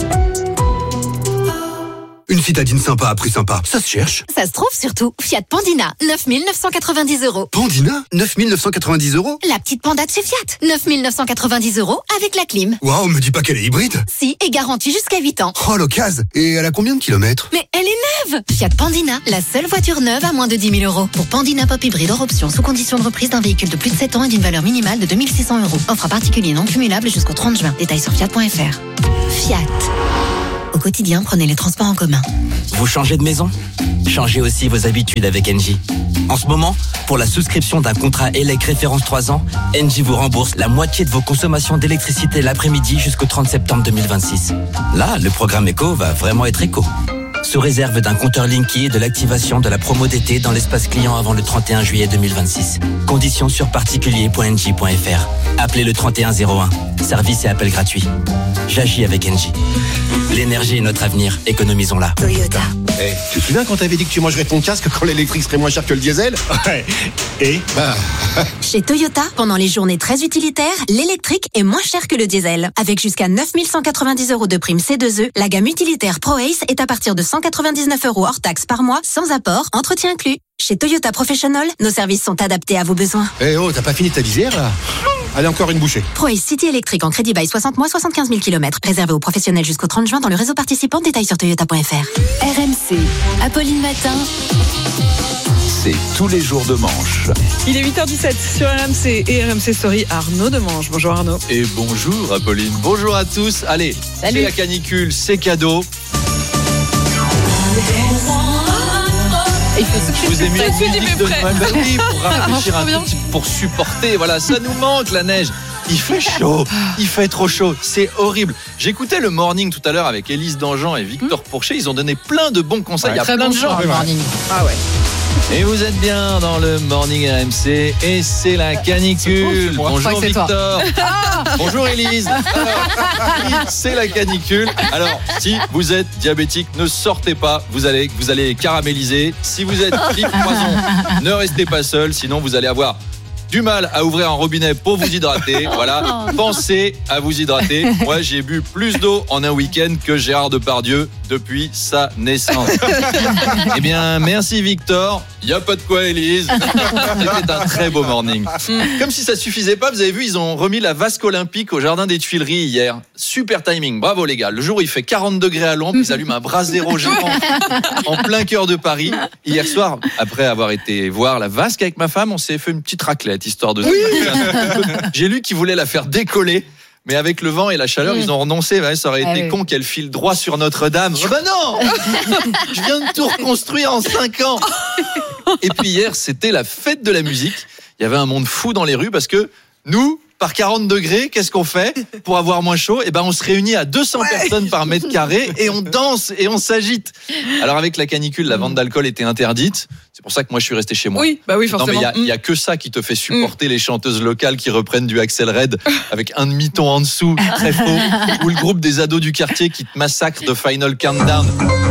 Une citadine sympa à prix sympa, ça se cherche. Ça se trouve surtout. Fiat Pandina, neuf mille neuf cent quatre-vingt-dix euros. Pandina, neuf mille neuf cent quatre-vingt-dix euros. La petite panda de chez Fiat, neuf mille neuf cent quatre-vingt-dix euros avec la clim. Waouh, me dis pas qu'elle est hybride. Si, et garantie jusqu'à huit ans. Oh, l'occasion. Et elle a combien de kilomètres? Mais elle est neuve. Fiat Pandina, la seule voiture neuve à moins de dix mille euros. Pour Pandina Pop Hybride hors option, sous condition de reprise d'un véhicule de plus de sept ans et d'une valeur minimale de deux mille six cents euros. Offre à particulier non cumulable jusqu'au trente juin. Détails sur fiat point F R. Fiat. Au quotidien, prenez les transports en commun. Vous changez de maison? Changez aussi vos habitudes avec Engie. En ce moment, pour la souscription d'un contrat E L E C référence trois ans, Engie vous rembourse la moitié de vos consommations d'électricité l'après-midi jusqu'au trente septembre deux mille vingt-six. Là, le programme éco va vraiment être éco. Sous réserve d'un compteur Linky et de l'activation de la promo d'été dans l'espace client avant le trente et un juillet deux mille vingt-six. Conditions sur particulier point engie point F R. Appelez le trente et un zéro un. Service et appel gratuit. J'agis avec Engie. L'énergie est notre avenir. Économisons-la. Toyota. Hey, tu te souviens quand t'avais dit que tu mangerais ton casque quand l'électrique serait moins cher que le diesel? Ouais. Et bah. Chez Toyota, pendant les journées très utilitaires, l'électrique est moins cher que le diesel. Avec jusqu'à neuf mille cent quatre-vingt-dix euros de prime C deux E, la gamme utilitaire ProAce est à partir de cent quatre-vingt-dix-neuf euros hors taxe par mois, sans apport, entretien inclus. Chez Toyota Professional, nos services sont adaptés à vos besoins. Eh hey, oh, t'as pas fini ta visière là? Allez, encore une bouchée. ProAce City électrique en crédit bail soixante mois, soixante-quinze mille kilomètres. Réservé aux professionnels jusqu'au trente juin dans le réseau participant. Détails sur toyota point F R. R M C, Apolline Matin. C'est tous les jours de manche. Il est huit heures dix-sept sur R M C et R M C Story. Arnaud Demange. Bonjour Arnaud. Et bonjour Apolline. Bonjour à tous. Allez, salut. C'est la canicule, c'est cadeau. Il fait vous aimez la musique musique de Noël? Bah oui, pour rafraîchir un petit, pour supporter. Voilà, ça nous manque la neige. Il fait chaud, il fait trop chaud, c'est horrible. J'écoutais le morning tout à l'heure avec Élise Dangean et Victor Pourchet. Ils ont donné plein de bons conseils. Ouais, Il y a très plein bon de gens. le morning. Ah ouais. Et vous êtes bien dans le Morning R M C et c'est la canicule. C'est Bonjour c'est Victor. Bonjour Élise. Alors, c'est la canicule. Alors, si vous êtes diabétique, ne sortez pas. Vous allez, vous allez caraméliser. Si vous êtes flic poison, ne restez pas seul. Sinon, vous allez avoir du mal à ouvrir un robinet pour vous hydrater. Voilà, pensez à vous hydrater. Moi, j'ai bu plus d'eau en un week-end que Gérard Depardieu depuis sa naissance. Eh bien, merci Victor. Il n'y a pas de quoi, Élise. C'était un très beau morning. Comme si ça suffisait pas, vous avez vu, ils ont remis la vasque olympique au jardin des Tuileries hier. Super timing. Bravo les gars. Le jour où il fait quarante degrés à l'ombre, ils allument un brasero géant en plein cœur de Paris. Hier soir, après avoir été voir la vasque avec ma femme, on s'est fait une petite raclette, histoire de... Oui. J'ai lu qu'ils voulaient la faire décoller. Mais avec le vent et la chaleur, mmh. ils ont renoncé. Ouais, ça aurait ah été oui. con qu'elle file droit sur Notre-Dame. Oh bah non. Je viens de tout reconstruire en cinq ans. Et puis hier, c'était la fête de la musique. Il y avait un monde fou dans les rues parce que nous, par quarante degrés, qu'est-ce qu'on fait pour avoir moins chaud? Eh ben, on se réunit à deux cents ouais. personnes par mètre carré et on danse et on s'agite. Alors avec la canicule, la vente d'alcool était interdite. C'est pour ça que moi je suis resté chez moi. Oui, bah oui, forcément. Non mais il y, y a que ça qui te fait supporter mmh. les chanteuses locales qui reprennent du Axel Red avec un demi-ton en dessous, très faux, ou le groupe des ados du quartier qui te massacre de Final Countdown.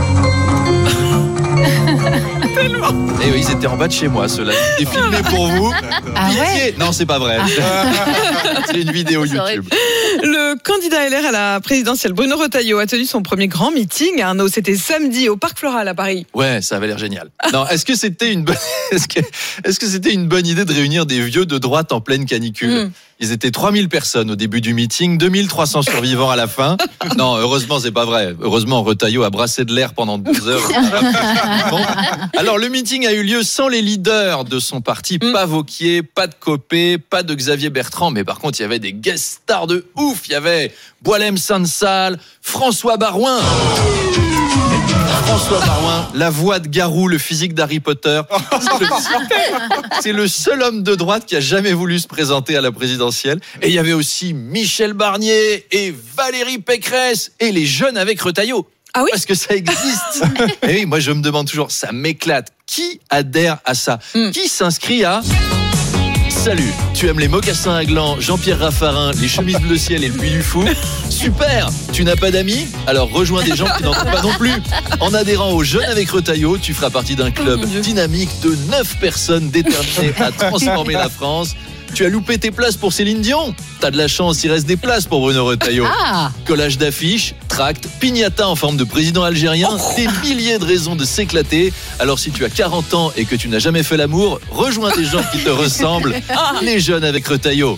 Et oui, ils étaient en bas de chez moi, ceux-là. C'était filmé pour vous. Ah ouais? Non, c'est pas vrai. C'est une vidéo YouTube. Le candidat L R à la présidentielle, Bruno Retailleau, a tenu son premier grand meeting. Arnaud, c'était samedi au Parc Floral à Paris. Ouais, ça avait l'air génial. Non, est-ce que c'était une bonne, est-ce que, est-ce que c'était une bonne idée de réunir des vieux de droite en pleine canicule? mmh. Ils étaient trois mille personnes au début du meeting, deux mille trois cents survivants à la fin. Non, heureusement, c'est pas vrai. Heureusement, Retailleau a brassé de l'air pendant deux heures. Bon. Alors, le meeting a eu lieu sans les leaders de son parti. Pas Wauquiez, pas de Copé, pas de Xavier Bertrand. Mais par contre, il y avait des guest stars de ouf. Il y avait Boualem Sansal, François Barouin. François Barouin, la voix de Garou, le physique d'Harry Potter. C'est le, c'est le seul homme de droite qui a jamais voulu se présenter à la présidentielle. Et il y avait aussi Michel Barnier et Valérie Pécresse et les jeunes avec Retailleau. Ah oui ? Parce que ça existe. Et oui, moi je me demande toujours, ça m'éclate. Qui adhère à ça ? mm. Qui s'inscrit à... Salut, tu aimes les mocassins à gland, Jean-Pierre Raffarin, les chemises bleu ciel et le Puy du Fou ? Super. Tu n'as pas d'amis ? Alors rejoins des gens qui n'en ont pas non plus. En adhérant aux Jeunes avec Retailleau, tu feras partie d'un club oh dynamique de neuf personnes déterminées à transformer la France. Tu as loupé tes places pour Céline Dion ? T'as de la chance, il reste des places pour Bruno Retailleau. Ah. Collage d'affiches, tracts, pignata en forme de président algérien, oh. des milliers de raisons de s'éclater. Alors si tu as quarante ans et que tu n'as jamais fait l'amour, rejoins des gens qui te ressemblent. Ah. Les Jeunes avec Retailleau.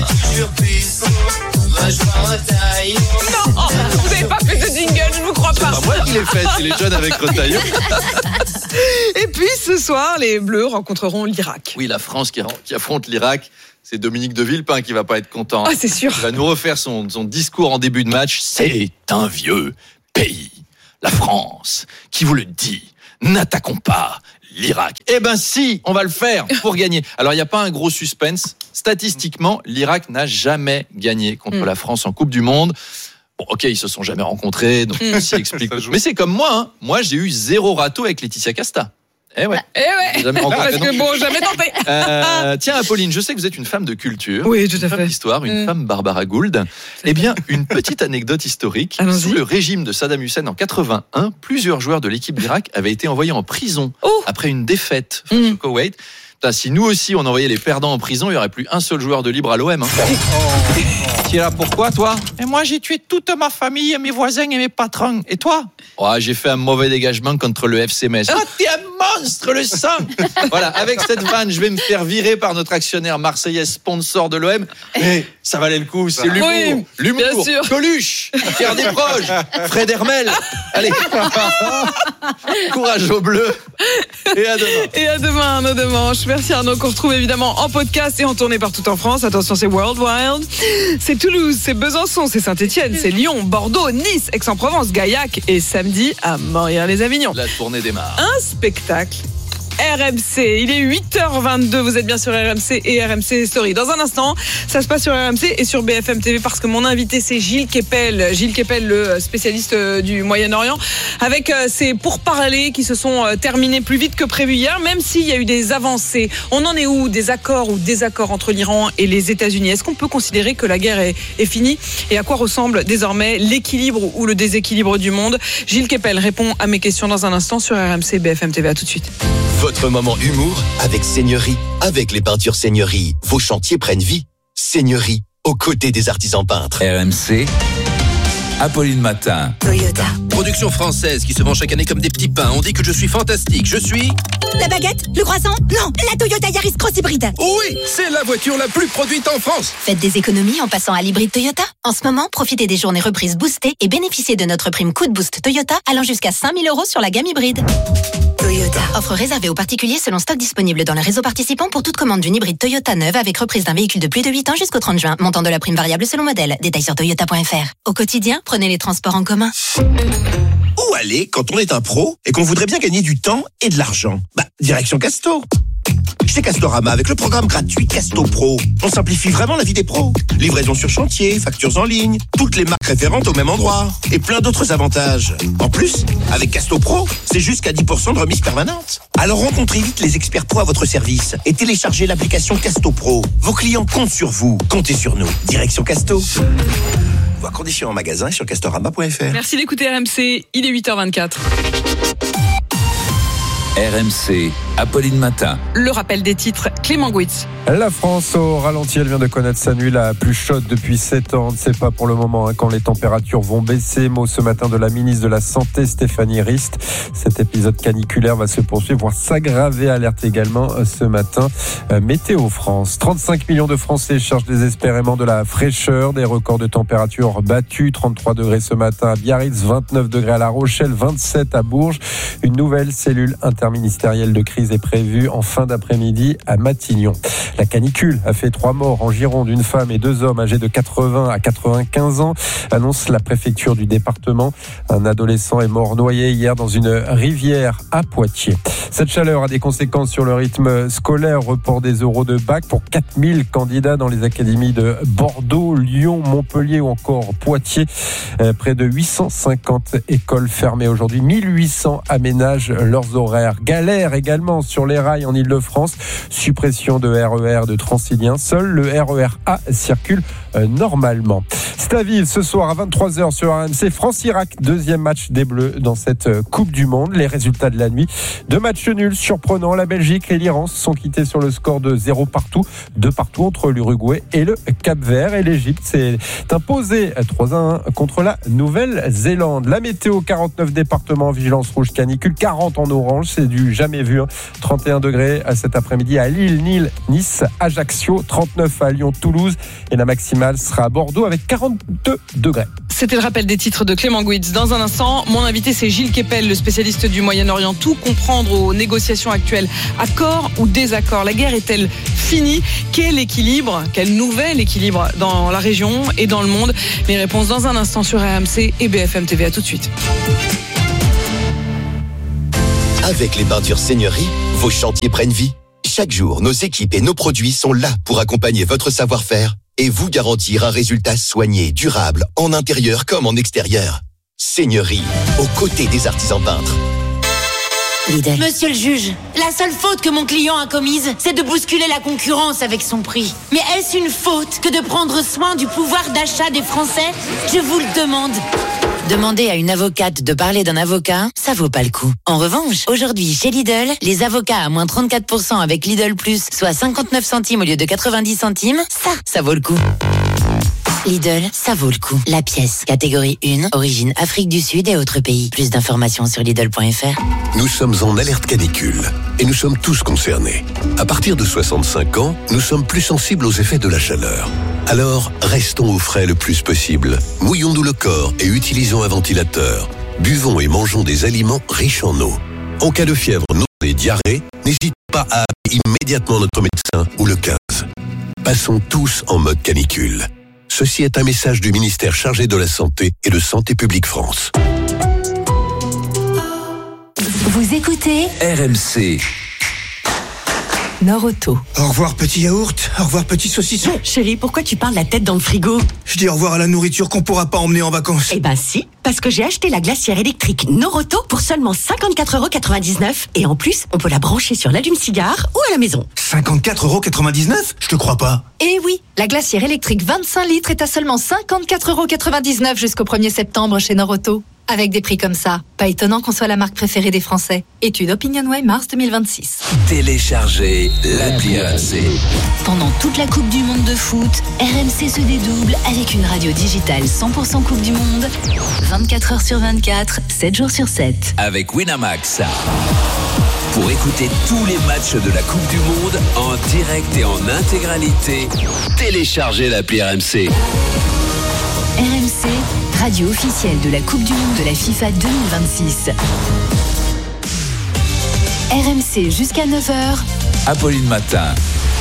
Non, vous n'avez pas fait ce jingle, je ne vous crois pas. C'est pas moi qui l'ai fait, c'est les Jeunes avec Retailleau. Et puis ce soir, les Bleus rencontreront l'Irak. Oui, la France qui, qui affronte l'Irak. C'est Dominique de Villepin qui va pas être content. Ah, c'est sûr. Il va nous refaire son, son discours en début de match. C'est un vieux pays, la France, qui vous le dit. N'attaquons pas l'Irak. Eh ben si, on va le faire pour gagner. Alors il n'y a pas un gros suspense. Statistiquement, l'Irak n'a jamais gagné contre mmh. la France en Coupe du Monde. Bon, ok, ils se sont jamais rencontrés, donc mmh. ça explique. Mais c'est comme moi, hein. Moi j'ai eu zéro râteau avec Laetitia Casta. Eh ouais. Eh ouais. Jamais rencontré, parce que bon, jamais tenté. Euh, tiens, Apolline, je sais que vous êtes une femme de culture. Oui, tout à une fait. Femme d'histoire, une mmh. femme Barbara Gould. Eh bien, une petite anecdote historique. Allons-y. Sous le régime de Saddam Hussein en quatre-vingt-un, plusieurs joueurs de l'équipe d'Irak avaient été envoyés en prison oh. après une défaite face mmh. au Koweït. Putain, si nous aussi on envoyait les perdants en prison, il n'y aurait plus un seul joueur de libre à l'O M. Hein. Oh. Tu es là pourquoi, toi ? Et moi, j'ai tué toute ma famille, mes voisins et mes patrons. Et toi ? Oh, j'ai fait un mauvais dégagement contre le F C Metz. Oh, t'es un monstre, le sang. Voilà, avec cette vanne, je vais me faire virer par notre actionnaire marseillais sponsor de l'O M. Mais ça valait le coup, c'est l'humour. Oui, l'humour. Bien sûr. Coluche, Pierre Desproges, Fred Hermel. Allez, courage aux Bleus. Et à demain. Et à demain, nos dimanches. Merci Arnaud, qu'on retrouve évidemment en podcast et en tournée partout en France. Attention, c'est World Wild. C'est Toulouse, c'est Besançon, c'est Saint-Etienne, c'est Lyon, Bordeaux, Nice, Aix-en-Provence, Gaillac et samedi à Montréal-les-Avignon. La tournée démarre. Un spectacle R M C. Il est huit heures vingt-deux, vous êtes bien sur R M C et R M C Story. Dans un instant, ça se passe sur R M C et sur B F M T V parce que mon invité c'est Gilles Kepel. Gilles Kepel, le spécialiste du Moyen-Orient, avec ces pourparlers qui se sont terminés plus vite que prévu hier, même s'il y a eu des avancées. On en est où ? Des accords ou désaccords entre l'Iran et les États-Unis ? Est-ce qu'on peut considérer que la guerre est, est finie ? Et à quoi ressemble désormais l'équilibre ou le déséquilibre du monde ? Gilles Kepel répond à mes questions dans un instant sur R M C B F M T V. À tout de suite. Votre moment humour avec Seigneurie. Avec les peintures Seigneurie, vos chantiers prennent vie. Seigneurie, aux côtés des artisans peintres. R M C, Apolline Matin. Toyota. Production française qui se vend chaque année comme des petits pains. On dit que je suis fantastique. Je suis... La baguette ? Le croissant ? Non, la Toyota Yaris Cross Hybride. Oui, c'est la voiture la plus produite en France. Faites des économies en passant à l'hybride Toyota. En ce moment, profitez des journées reprises boostées et bénéficiez de notre prime coup de boost Toyota allant jusqu'à cinq mille euros sur la gamme hybride. Toyota. Offre réservée aux particuliers selon stock disponible dans le réseau participant pour toute commande d'une hybride Toyota neuve avec reprise d'un véhicule de plus de huit ans jusqu'au trente juin. Montant de la prime variable selon modèle. Détails sur toyota point f r. Au quotidien, prenez les transports en commun. Où aller quand on est un pro et qu'on voudrait bien gagner du temps et de l'argent ? Bah, direction Casto. Chez Castorama, avec le programme gratuit Casto Pro, on simplifie vraiment la vie des pros. Livraison sur chantier, factures en ligne, toutes les marques référentes au même endroit et plein d'autres avantages. En plus, avec Casto Pro, c'est jusqu'à dix pour cent de remise permanente. Alors rencontrez vite les experts pro à votre service et téléchargez l'application Casto Pro. Vos clients comptent sur vous, comptez sur nous. Direction Casto. Voir conditions en magasin et sur castorama point f r. Merci d'écouter R M C, il est huit heures vingt-quatre. R M C, Apolline Matin. Le rappel des titres, Clément Gouitz. La France au ralenti, elle vient de connaître sa nuit la plus chaude depuis sept ans. On ne sait pas pour le moment hein, quand les températures vont baisser. Mot ce matin de la ministre de la Santé, Stéphanie Rist. Cet épisode caniculaire va se poursuivre, voire s'aggraver. Alerte également ce matin. Euh, Météo France. trente-cinq millions de Français cherchent désespérément de la fraîcheur. Des records de température battus. trente-trois degrés ce matin à Biarritz, vingt-neuf degrés à La Rochelle, vingt-sept à Bourges. Une nouvelle cellule interministérielle de crise est prévue en fin d'après-midi à Matignon. La canicule a fait trois morts en Gironde, une femme et deux hommes âgés de quatre-vingts à quatre-vingt-quinze ans, annonce la préfecture du département. Un adolescent est mort noyé hier dans une rivière à Poitiers. Cette chaleur a des conséquences sur le rythme scolaire. Report des oraux de bac pour quatre mille candidats dans les académies de Bordeaux, Lyon, Montpellier ou encore Poitiers. Près de huit cent cinquante écoles fermées aujourd'hui. mille huit cents aménagent leurs horaires. Galère également sur les rails en Ile-de-France. Suppression de R E R de Transilien. Seul le R E R A circule euh, normalement. C'est à Ville ce soir à vingt-trois heures sur R M C. France-Irak, deuxième match des Bleus dans cette euh, Coupe du Monde. Les résultats de la nuit. Deux matchs nuls surprenants. La Belgique et l'Iran se sont quittés sur le score de zéro partout. Deux partout entre l'Uruguay et le Cap-Vert. Et l'Égypte s'est imposée trois à un contre la Nouvelle-Zélande. La météo, quarante-neuf départements en vigilance rouge canicule, quarante en orange. C'est du jamais vu. Hein. trente et un degrés cet après-midi à Lille, Nîmes, Nice, Ajaccio, trente-neuf à Lyon, Toulouse et la maximale sera à Bordeaux avec quarante-deux degrés. C'était le rappel des titres de Clément Gouitz. Dans un instant, mon invité c'est Gilles Kepel, le spécialiste du Moyen-Orient. Tout comprendre aux négociations actuelles. Accord ou désaccord? La guerre est-elle finie? Quel équilibre, quel nouvel équilibre dans la région et dans le monde? Les réponses dans un instant sur R M C et B F M T V. À tout de suite. Avec les peintures Seigneurie, vos chantiers prennent vie. Chaque jour, nos équipes et nos produits sont là pour accompagner votre savoir-faire et vous garantir un résultat soigné, durable, en intérieur comme en extérieur. Seigneurie, aux côtés des artisans peintres. Lidl. Monsieur le juge, la seule faute que mon client a commise, c'est de bousculer la concurrence avec son prix. Mais est-ce une faute que de prendre soin du pouvoir d'achat des Français? Je vous le demande. Demander à une avocate de parler d'un avocat, ça vaut pas le coup. En revanche, aujourd'hui, chez Lidl, les avocats à moins trente-quatre pour cent avec Lidl Plus, soit cinquante-neuf centimes au lieu de quatre-vingt-dix centimes, ça, ça vaut le coup. Lidl, ça vaut le coup. La pièce, catégorie un, origine Afrique du Sud et autres pays. Plus d'informations sur Lidl point F R. Nous sommes en alerte canicule et nous sommes tous concernés. À partir de soixante-cinq ans, nous sommes plus sensibles aux effets de la chaleur. Alors, restons au frais le plus possible. Mouillons-nous le corps et utilisons un ventilateur. Buvons et mangeons des aliments riches en eau. En cas de fièvre, nausées et diarrhée, n'hésitez pas à appeler immédiatement notre médecin ou le quinze. Passons tous en mode canicule. Ceci est un message du ministère chargé de la Santé et de Santé publique France. Vous écoutez R M C. Nord-Auto. Au revoir petit yaourt, au revoir petit saucisson. Chérie, pourquoi tu parles la tête dans le frigo? Je dis au revoir à la nourriture qu'on pourra pas emmener en vacances. Eh ben si, parce que j'ai acheté la glacière électrique Noroto pour seulement cinquante-quatre euros quatre-vingt-dix-neuf et en plus, on peut la brancher sur l'allume-cigare ou à la maison. cinquante-quatre euros quatre-vingt-dix-neuf? Je te crois pas. Eh oui, la glacière électrique vingt-cinq litres est à seulement cinquante-quatre euros quatre-vingt-dix-neuf jusqu'au premier septembre chez Noroto. Avec des prix comme ça, pas étonnant qu'on soit la marque préférée des Français. Étude OpinionWay mars deux mille vingt-six. Téléchargez l'appli R M C. Pendant toute la Coupe du Monde de foot, R M C se dédouble avec une radio digitale cent pour cent Coupe du Monde, vingt-quatre heures sur vingt-quatre, sept jours sur sept. Avec Winamax. Pour écouter tous les matchs de la Coupe du Monde en direct et en intégralité, téléchargez l'appli R M C. R M C, radio officielle de la Coupe du Monde de la FIFA deux mille vingt-six. R M C jusqu'à neuf heures. Apolline Matin.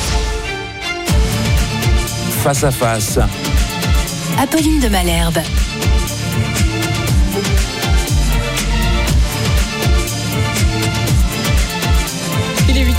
Face à face. Apolline de Malherbe. Il est huit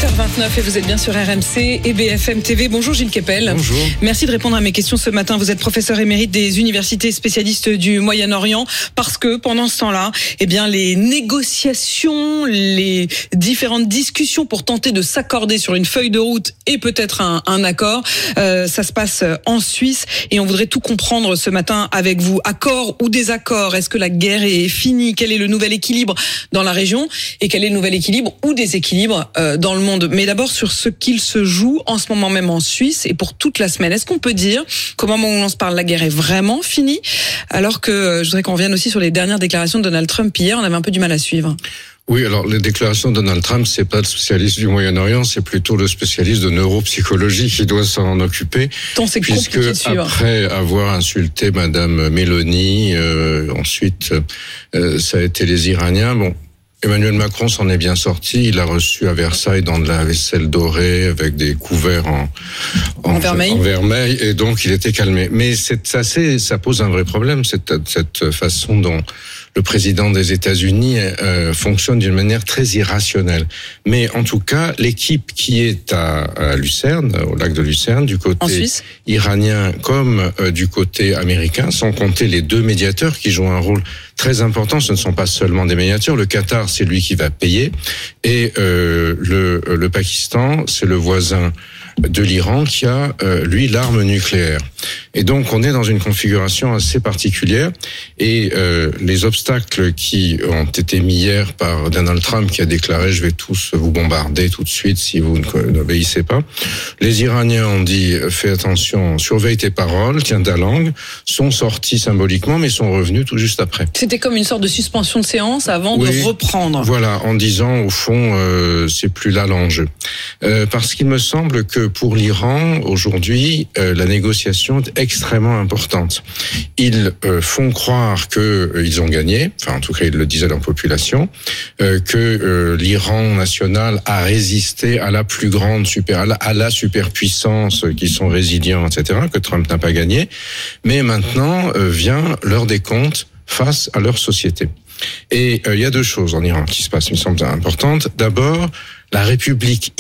sept heures vingt-neuf et vous êtes bien sur R M C et B F M T V. Bonjour Gilles Kepel. Bonjour. Merci de répondre à mes questions ce matin. Vous êtes professeur émérite des universités spécialistes du Moyen-Orient parce que pendant ce temps-là, eh bien, les négociations, les différentes discussions pour tenter de s'accorder sur une feuille de route et peut-être un, un accord, euh, ça se passe en Suisse et on voudrait tout comprendre ce matin avec vous. Accord ou désaccord? Est-ce que la guerre est finie? Quel est le nouvel équilibre dans la région et quel est le nouvel équilibre ou déséquilibre euh, dans le monde? Mais d'abord sur ce qu'il se joue en ce moment même en Suisse et pour toute la semaine. Est-ce qu'on peut dire qu'au moment où on se parle, la guerre est vraiment finie? Alors que euh, je voudrais qu'on revienne aussi sur les dernières déclarations de Donald Trump hier, on avait un peu du mal à suivre. Oui, alors les déclarations de Donald Trump, c'est pas le spécialiste du Moyen-Orient, c'est plutôt le spécialiste de neuropsychologie qui doit s'en occuper. Tant c'est puisque compliqué de suivre. Après avoir insulté Madame Meloni, euh, ensuite euh, ça a été les Iraniens. Bon. Emmanuel Macron s'en est bien sorti. Il a reçu à Versailles dans de la vaisselle dorée avec des couverts en, en, en vermeil. En vermeil, et donc il était calmé. Mais c'est assez, ça pose un vrai problème, cette, cette façon dont le président des États-Unis euh, fonctionne d'une manière très irrationnelle. Mais en tout cas, l'équipe qui est à, à Lucerne, au lac de Lucerne, du côté iranien comme euh, du côté américain, sans compter les deux médiateurs qui jouent un rôle très important. Ce ne sont pas seulement des médiateurs. Le Qatar, c'est lui qui va payer, et euh, le, le Pakistan, c'est le voisin de l'Iran qui a, euh, lui, l'arme nucléaire. Et donc, on est dans une configuration assez particulière. Et euh, les obstacles qui ont été mis hier par Donald Trump, qui a déclaré « je vais tous vous bombarder tout de suite si vous n'obéissez pas », les Iraniens ont dit « fais attention, surveille tes paroles, tiens ta langue », sont sortis symboliquement, mais sont revenus tout juste après. C'était comme une sorte de suspension de séance avant oui, de reprendre. Voilà, en disant, au fond, euh, c'est plus là l'enjeu. Euh, parce qu'il me semble que pour l'Iran, aujourd'hui, euh, la négociation est extrêmement importante. Ils euh, font croire que euh, ils ont gagné, enfin en tout cas ils le disent à leur population, euh, que euh, l'Iran national a résisté à la plus grande super, à la, à la superpuissance, qui sont résilients, et cetera, que Trump n'a pas gagné. Mais maintenant euh, vient l'heure des comptes face à leur société. Et il euh, y a deux choses en Iran qui se passent, il me semble, importantes. D'abord, la République